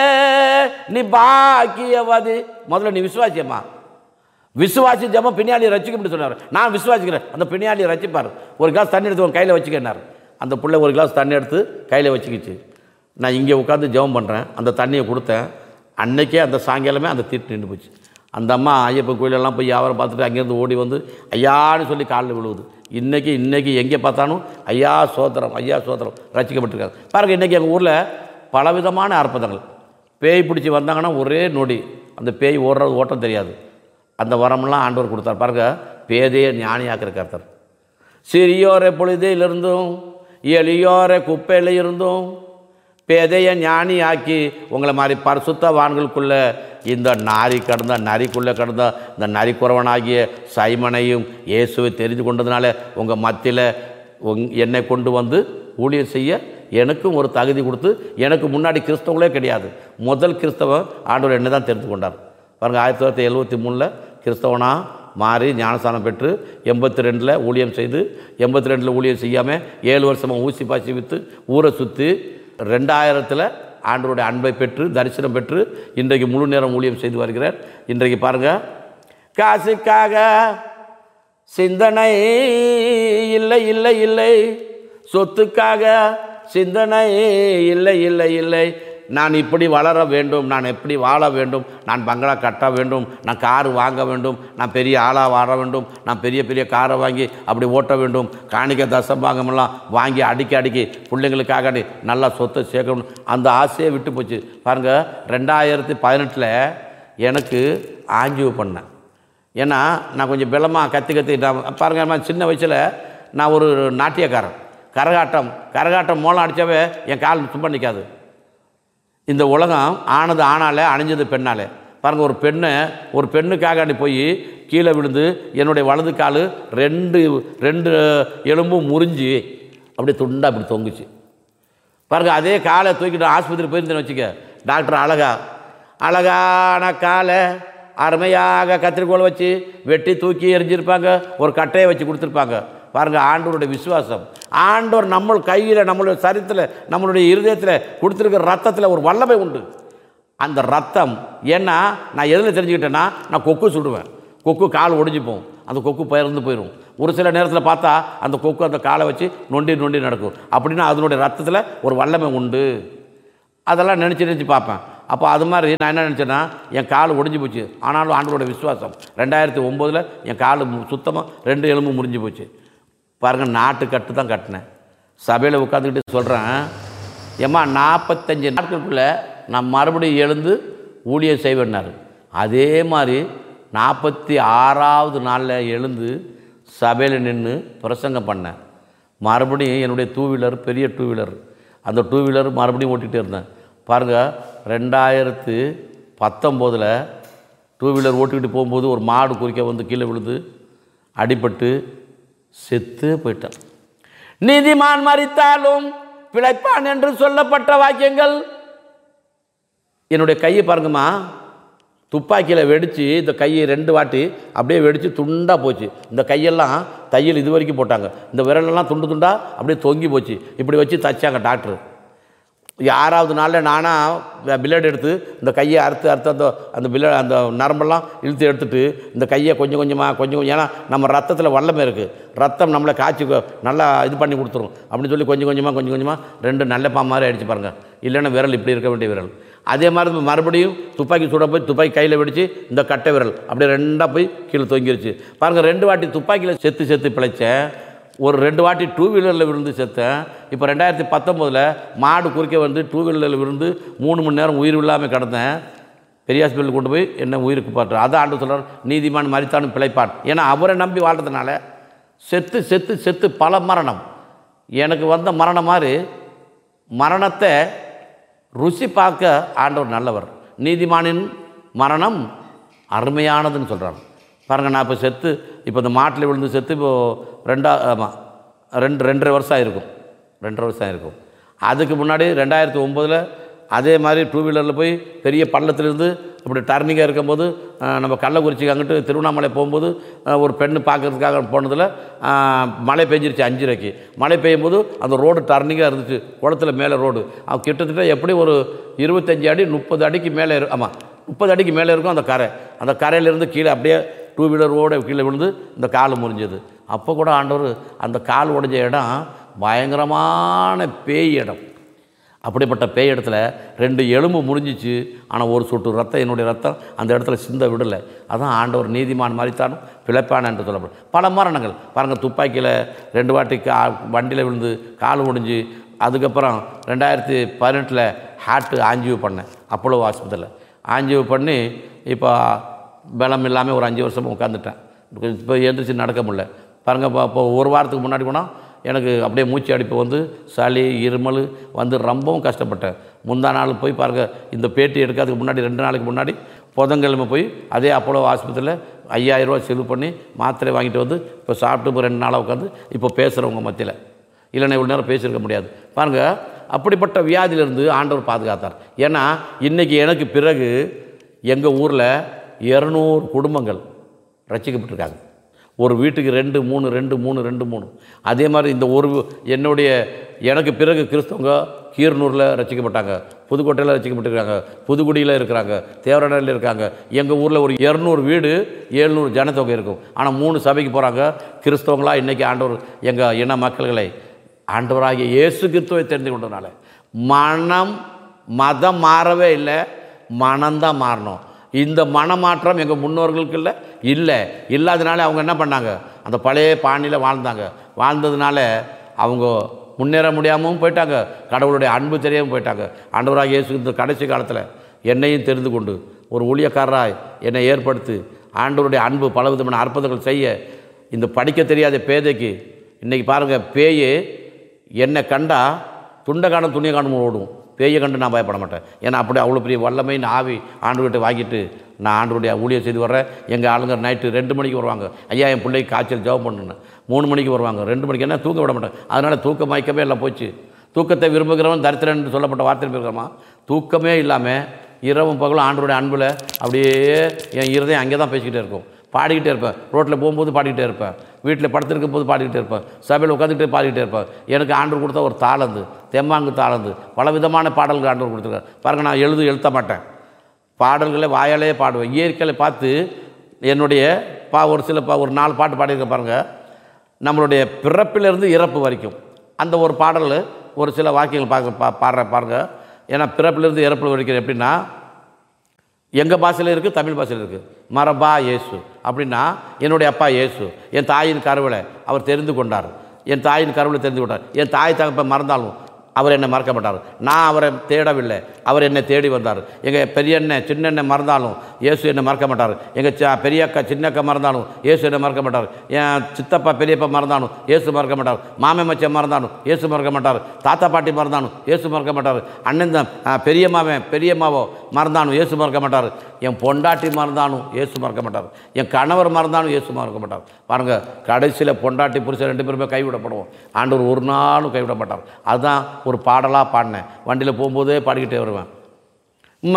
நீ பாக்கியவதி. முதல்ல நீ விசுவாசியம்மா, விசுவாசி ஜெபம் பின்னாடி ரசிக்க சொன்னார். நான் விசுவாசிக்கிறேன், அந்த பின்னாடி ரசிப்பார். ஒரு கிளாஸ் தண்ணி எடுத்து கையில் வச்சுக்கினார். அந்த பிள்ளை ஒரு கிளாஸ் தண்ணி எடுத்து கையில் வச்சுக்கிச்சு. நான் இங்கே உட்காந்து ஜெபம் பண்ணுறேன், அந்த தண்ணியை கொடுத்தேன். அன்னைக்கே அந்த சாயங்காலமே அந்த தீட்டு நின்று போச்சு. அந்த அம்மா ஐயப்பன் கோயிலெல்லாம் போய் வியாபாரம் பார்த்துட்டு அங்கேருந்து ஓடி வந்து ஐயான்னு சொல்லி காலில் விழுவுது. இன்றைக்கி இன்றைக்கி எங்கே பார்த்தாலும் ஐயா சோத்திரம், ஐயா சோத்திரம் ரசிக்கப்பட்டிருக்காங்க. பாருங்கள், இன்றைக்கி எங்கள் ஊரில் பலவிதமான அற்புதங்கள். பேய் பிடிச்சி வந்தாங்கன்னா ஒரே நொடி அந்த பேய் ஓடுறது ஓட்டம் தெரியாது. அந்த வரமெல்லாம் ஆண்டவர் கொடுத்தார். பாருங்க, பேதையை ஞானியாக்கிற கர்த்தர். சிறியோரை பொழுதிலிருந்தும் எளியோரை குப்பையில் இருந்தும் பேதையை ஞானியாக்கி உங்களை மாதிரி பரிசுத்தவான்களுக்குள்ளே இந்த நாரி கடந்த நரிக்குள்ளே கடந்த இந்த நரிக்குறவனாகிய சைமனையும் இயேசுவை தெரிந்து கொண்டதுனால உங்கள் மத்தியில் உங் என்னை கொண்டு வந்து ஊழியம் செய்ய எனக்கும் ஒரு தகுதி கொடுத்து, எனக்கு முன்னாடி கிறிஸ்தவங்களே கிடையாது, முதல் கிறிஸ்தவன் ஆண்டவர் என்னை தான் தெரிந்து கொண்டார். பாருங்கள், ஆயிரத்தி தொள்ளாயிரத்தி எழுபத்தி மூணில் கிறிஸ்தவனாக மாறி ஞானஸ்தானம் பெற்று எண்பத்தி ரெண்டில் ஊழியம் செய்து, எண்பத்தி ரெண்டில் ஊழியம் செய்யாமல் ஏழு வருஷமாக ஊசி பாசி விற்று ஊரை சுற்றி ரெண்டாயிரத்தில் ஆண்டவருடைய அன்பை பெற்று தரிசனம் பெற்று இன்றைக்கு முழு நேரம் ஊழியம் செய்து வருகிறார். இன்றைக்கு பாருங்கள், காசுக்காக சிந்தனை இல்லை இல்லை இல்லை, சொத்துக்காக சிந்தனை இல்லை இல்லை இல்லை, நான் இப்படி வளர வேண்டும், நான் எப்படி வாழ வேண்டும், நான் பங்களா கட்ட வேண்டும், நான் காரு வாங்க வேண்டும், நான் பெரிய ஆளாக வாழ வேண்டும், நான் பெரிய பெரிய காரை வாங்கி அப்படி ஓட்ட வேண்டும், காணிக்க தசம்பாங்கமெல்லாம் வாங்கி அடிக்கி அடிக்கி பிள்ளைங்களுக்காக நல்லா சொத்தை சேர்க்கணும், அந்த ஆசையை விட்டு போச்சு. பாருங்கள், ரெண்டாயிரத்தி பதினெட்டில் எனக்கு ஆஞ்சியோ பண்ணேன். ஏன்னா நான் கொஞ்சம் பலமாக கற்று கற்றுக்கிட்டேன். பாருங்கள், சின்ன வயசில் நான் ஒரு நாட்டியக்காரன், கரகாட்டம் கரகாட்டம் மூலம் அடித்தாவே என் கால் சும்மா நிற்காது. இந்த உலகம் ஆனது ஆனாலே, அணிஞ்சது பெண்ணாலே. பாருங்கள், ஒரு பெண்ணை ஒரு பெண்ணுக்காக அடி போய் கீழே விழுந்து என்னுடைய வலது கால் ரெண்டு ரெண்டு எலும்பும் முறிஞ்சு அப்படி துண்டாக அப்படி தொங்குச்சு. பாருங்கள், அதே காலை தூக்கிட்டு ஆஸ்பத்திரி போயிருந்தேன்னு வச்சுக்க, டாக்டர் அழகா அழகான காலை அருமையாக கத்திரிக்கோள் வச்சு வெட்டி தூக்கி எரிஞ்சிருப்பாங்க, ஒரு கட்டையை வச்சு கொடுத்துருப்பாங்க. பாருங்கள், ஆண்டவருடைய விசுவாசம். ஆண்டவர் நம்ம கையில், நம்மளுடைய சரீரத்தில், நம்மளுடைய இருதயத்தில் கொடுத்துருக்கிற ரத்தத்தில் ஒரு வல்லமை உண்டு. அந்த ரத்தம் ஏன்னா நான் எதில் தெரிஞ்சுக்கிட்டேன்னா, நான் கொக்கு சுடுவேன், கொக்கு கால் ஒடிஞ்சு போகும், அந்த கொக்கு பயிர்ந்து போயிடும். ஒரு சில நேரத்தில் பார்த்தா அந்த கொக்கு அந்த காலை வச்சு நொண்டி நொண்டி நடக்கும். அப்படின்னா அதனுடைய ரத்தத்தில் ஒரு வல்லமை உண்டு. அதெல்லாம் நினச்சி நினச்சி பார்ப்பேன். அப்போ அது மாதிரி நான் என்ன நினச்சேன்னா, என் கால் ஒடிஞ்சு போச்சு. ஆனாலும் ஆண்டவரோட விசுவாசம், ரெண்டாயிரத்தி ஒம்போதில் என் கால் சுத்தமாக ரெண்டு எலும்பு முறிஞ்சு போச்சு. பாருங்கள், நாட்டு கட்டு தான் கட்டினேன். சபையில் உட்காந்துக்கிட்டு சொல்கிறேன், ஏம்மா நாற்பத்தஞ்சு நாட்களுக்குள்ளே நான் மறுபடியும் எழுந்து ஊழியம் செய்வேன்னாரு. அதே மாதிரி நாற்பத்தி ஆறாவது நாளில் எழுந்து சபையில் நின்று பிரசங்கம் பண்ணேன். மறுபடியும் என்னுடைய டூ வீலர், பெரிய டூ வீலர், அந்த டூ வீலர் மறுபடியும் ஓட்டிகிட்டே இருந்தேன். பாருங்கள், ரெண்டாயிரத்து பத்தொம்போதில் டூ வீலர் ஓட்டிக்கிட்டு போகும்போது ஒரு மாடு குறிக்க வந்து கீழே விழுந்து அடிபட்டு செத்து போயிட்டான். நீதிமான் மரித்தாலும் பிழைப்பான் என்று சொல்லப்பட்ட வாக்கியங்கள். என்னுடைய கையை பாருங்கம்மா, துப்பாக்கியில் வெடித்து இந்த கையை ரெண்டு வாட்டி அப்படியே வெடித்து துண்டாக போச்சு. இந்த கையெல்லாம் தையல் இது வரைக்கும் போட்டாங்க. இந்த விரலெல்லாம் துண்டு துண்டாக அப்படியே தொங்கி போச்சு. இப்படி வச்சு தைச்சாங்க டாக்டரு. ஆறாவது நாளில் நானாக பிளட் எடுத்து இந்த கையை அறுத்து அறுத்து அந்த அந்த பிளட் அந்த நரம்பெல்லாம் இழுத்து எடுத்துட்டு இந்த கையை கொஞ்சம் கொஞ்சமாக கொஞ்சம் கொஞ்சம், ஏன்னா நம்ம ரத்தத்தில் வல்லமை இருக்குது, ரத்தம் நம்மளை காய்ச்சி நல்லா இது பண்ணி கொடுத்துரும் அப்படின்னு சொல்லி கொஞ்சம் கொஞ்சமாக கொஞ்சம் கொஞ்சமாக ரெண்டு நல்ல பா மாதிரி அடித்து பாருங்கள். இல்லைன்னா விரல் இப்படி இருக்க வேண்டிய விரல். அதே மாதிரி மறுபடியும் துப்பாக்கி சுட போய் துப்பாக்கி கையில் வெடித்து இந்த கட்டை விரல் அப்படியே ரெண்டாக போய் கீழே தொங்கிருச்சு. பாருங்கள், ரெண்டு வாட்டி துப்பாக்கியில் செத்து செத்து பிழைச்சேன், ஒரு ரெண்டு வாட்டி டூ வீலரில் விழுந்து செத்தேன். இப்போ ரெண்டாயிரத்தி பத்தொம்போதில் மாடு குறுக்க வந்து டூ வீலரில் விழுந்து மூணு மணி நேரம் உயிர் இல்லாமல் கிடந்தேன். பெரிய ஹாஸ்பிட்டல் கொண்டு போய் என்ன உயிருக்கு பாட்டுறேன். அதான் ஆண்டு சொல்கிறார், நீதிமான் மரித்தானும் பிழைப்பான். ஏன்னா அவரை நம்பி வாழ்றதுனால செத்து செத்து செத்து பல மரணம். எனக்கு வந்த மரணம் மாதிரி மரணத்தை ருசி பார்க்க ஆண்டவர் நல்லவர். நீதிமானின் மரணம் அருமையானதுன்னு சொல்கிறார். பாருங்கள், நான் இப்போ செத்து இப்போ இந்த மாட்டில் விழுந்து செத்து இப்போது ரெண்டா ஆமாம் ரெண்டு ரெண்டரை வருஷம் ஆகிருக்கும் ரெண்டரை வருஷம் ஆகிருக்கும். அதுக்கு முன்னாடி ரெண்டாயிரத்தி ஒம்போதில் அதே மாதிரி டூ வீலரில் போய் பெரிய பள்ளத்துலேருந்து இப்படி டர்னிங்காக இருக்கும்போது நம்ம கள்ளக்குறிச்சிக்கு அங்கிட்டு திருவண்ணாமலை போகும்போது ஒரு பெண்ணு பார்க்குறதுக்காக போனதில் மழை பெஞ்சிருச்சு. அஞ்சரைக்கு மழை பெய்யும் போது அந்த ரோடு டர்னிங்காக இருந்துச்சு, குளத்தில் மேலே ரோடு. அது கிட்டத்தட்ட எப்படி ஒரு இருபத்தஞ்சி அடி முப்பது அடிக்கு மேலே இரு ஆமாம் முப்பது அடிக்கு மேலே இருக்கும் அந்த கரை. அந்த கரையிலேருந்து கீழே அப்படியே டூ வீலரோடு கீழே விழுந்து இந்த கால் முறிஞ்சது. அப்போ கூட ஆண்டவர் அந்த கால் உடைஞ்ச இடம் பயங்கரமான பேய் இடம். அப்படிப்பட்ட பேய் இடத்துல ரெண்டு எலும்பு முறிஞ்சிச்சு. ஆனால் ஒரு சொட்டு ரத்தம், என்னுடைய ரத்தம் அந்த இடத்துல சிந்த விடலை. அதான் ஆண்டவர் நீதிமான் மரித்தானும் பிழைப்பான் என்று சொல்லப்படும். பல மரணங்கள் பாருங்கள், துப்பாக்கியில் ரெண்டு வாட்டி கா வண்டியில் விழுந்து கால் முடிஞ்சு. அதுக்கப்புறம் ரெண்டாயிரத்தி பதினெட்டில் ஹார்ட்டு ஆஞ்சியூ பண்ணேன் அப்போலோ ஆஸ்பத்திரியில். ஆஞ்சியூ பண்ணி இப்போ பலம் இல்லாமல் ஒரு அஞ்சு வருஷமாக உட்காந்துட்டேன். இப்போ எழுந்திரிச்சு நடக்க முடியல. பாருங்கள், இப்போ இப்போ ஒரு வாரத்துக்கு முன்னாடி போனால் எனக்கு அப்படியே மூச்சு அடிப்பு வந்து சளி இருமல் வந்து ரொம்பவும் கஷ்டப்பட்டேன். முந்தா நாள் போய் பாருங்கள், இந்த பேட்டி எடுக்கிறதுக்கு முன்னாடி ரெண்டு நாளைக்கு முன்னாடி புதன்கிழமை போய் அதே அப்போலோ ஆஸ்பத்திரியில் ஐயாயிரரூவா செலவு பண்ணி மாத்திரை வாங்கிட்டு வந்து இப்போ சாப்பிட்டு இப்போ ரெண்டு நாளாக உட்காந்து இப்போ பேசுகிறவங்க மத்தியில். இல்லைன்னா இவ்வளோ நேரம் பேசியிருக்க முடியாது. பாருங்கள், அப்படிப்பட்ட வியாதியிலிருந்து ஆண்டவர் பாதுகாத்தார். ஏன்னா இன்றைக்கி எனக்கு பிறகு எங்கள் ஊரில் இரநூறு குடும்பங்கள் ரட்சிக்கப்பட்டிருக்காங்க. ஒரு வீட்டுக்கு ரெண்டு மூணு ரெண்டு மூணு ரெண்டு மூணு அதே மாதிரி இந்த ஒரு என்னுடைய எனக்கு பிறகு கிறிஸ்தவங்க கீரனூரில் ரட்சிக்கப்பட்டாங்க, புதுக்கோட்டையில் ரட்சிக்கப்பட்டிருக்காங்க, புதுக்குடியில் இருக்கிறாங்க, தேவரடையில் இருக்காங்க. எங்கள் ஊரில் ஒரு இரநூறு வீடு எழுநூறு ஜனத்தொகை இருக்கும். ஆனால் மூணு சபைக்கு போகிறாங்க கிறிஸ்தவங்களாக. இன்றைக்கி ஆண்டவர் எங்கள் இன மக்கள்களை ஆண்டவராகிய இயேசு கிறிஸ்துவை தெரிந்து கொண்டதுனால மனம் மதம் மாறவே இல்லை, மனம்தான் மாறணும். இந்த மனமாற்றம் எங்கள் முன்னோர்களுக்கு இல்லை இல்லை இல்லாதனால அவங்க என்ன பண்ணாங்க, அந்த பழைய பாணியில் வாழ்ந்தாங்க. வாழ்ந்ததுனால அவங்க முன்னேற முடியாமல் போயிட்டாங்க, கடவுளுடைய அன்பு தெரியாமல் போயிட்டாங்க. ஆண்டவராக இயேசு இந்த கடைசி காலத்தில் என்னையும் தெரிந்து கொண்டு ஒரு ஊழியக்காரராய் என்னை ஏற்படுத்தி ஆண்டவருடைய அன்பு பல விதமான அற்புதங்கள் செய்ய இந்த படிக்க தெரியாத பேதைக்கு இன்றைக்கி பாருங்கள், பேயே என்னை கண்டா துண்டை காணும் துணியை காணும் ஓடும். பேயை கண்டு நான் பயப்பட மாட்டேன். ஏன்னா அப்படி அவ்வளோ பெரிய வல்லமை ஆவி ஆண்டுகிட்ட வாங்கிட்டு நான் ஆண்டவருடைய ஊழியம் செய்து வர்றேன். எங்கள் ஆளுங்க நைட்டு ரெண்டு மணிக்கு வருவாங்க, ஐயா என் பிள்ளைக்கு காய்ச்சல் ஜெபம் பண்ணுன்னு. மூணு மணிக்கு வருவாங்க, ரெண்டு மணிக்கு என்ன தூக்க விட மாட்டேன். அதனால் தூக்க மயக்கமே எல்லாம் போச்சு. தூக்கத்தை விரும்புகிறவன் தரித்திரன் என்று சொல்லப்பட்ட வார்த்தை இருக்கிறோமா, தூக்கமே இல்லாமல் இரவும் பகலும் ஆண்டவருடைய அன்பில் அப்படியே என் இருதயம் அங்கே தான் பேசிக்கிட்டே இருக்கும். பாடிக்கிட்டே இருப்பேன். ரோட்டில் போகும்போது பாடிக்கிட்டே இருப்பேன். வீட்டில் படுத்திருக்கும் போது பாடிக்கிட்டே இருப்பேன். சபையில் உட்காந்துக்கிட்டே பாடிக்கிட்டே இருப்பேன். எனக்கு ஆண்டவர் கொடுத்த ஒரு தாளந்து, தெம்மாங்கு தாளந்து, பல விதமான பாடல்கள் ஆண்டவர் கொடுத்துருக்காரு. பாருங்கள், நான் எழுது எழுத்த மாட்டேன், பாடல்களை வாயாலே பாடுவேன். இயற்கையை பார்த்து என்னுடைய பா ஒரு சில பா ஒரு நாலு பாட்டு பாடியிருக்க பாருங்கள். நம்மளுடைய பிறப்பிலிருந்து இறப்பு வரைக்கும் அந்த ஒரு பாடல் ஒரு சில வாக்கியங்கள் பார்க்க பா பாடுற பாருங்கள். ஏன்னா பிறப்பிலிருந்து இறப்பு வரைக்கும் எப்படின்னா, எங்கள் பாஷையில் இருக்குது, தமிழ் பாஷையில் இருக்குது. மரபா இயேசு அப்படின்னா என்னுடைய அப்பா இயேசு, என் தாயின் கருவில் அவர் தெரிந்து கொண்டார். என் தாயின் கருவில் தெரிந்து கொண்டார். என் தாய் தகப்பை மறந்தாலும் அவர் என்னை மறக்க மாட்டார். நான் அவரை தேடவில்லை, அவர் என்னை தேடி வந்தார். எங்கள் பெரியண்ணன் சின்னண்ணன் மறந்தாலும் இயேசு என்னை மறக்க மாட்டார். எங்கள் ச பெரியக்கா சின்னக்கா மறந்தாலும் இயேசு என்னை மறக்க மாட்டார். என் சித்தப்பா பெரியப்பா மறந்தாலும் இயேசு மறக்க மாட்டார். மாமே மச்சன் மறந்தாலும் இயேசு மறக்க மாட்டார். தாத்தா பாட்டி மறந்தாலும் இயேசு மறக்க மாட்டார். அண்ணன் தான் பெரிய மாமன் பெரியம்மாவோ மறந்தாலும் இயேசு மறக்க மாட்டார். என் பொண்டாட்டி மறந்தாலும் இயேசு மறக்க மாட்டார். என் கணவர் மறந்தாலும் இயேசு மறக்க மாட்டார். பாருங்கள், கடைசியில் பொண்டாட்டி புருஷன் ரெண்டு பேருமே கைவிடப்படுவோம். ஆண்டவர் ஒரு நாளும் கைவிட மாட்டார். அதுதான் ஒரு பாடலாக பாடினேன். வண்டியில் போகும்போதே பாடிக்கிட்டே வருவேன்.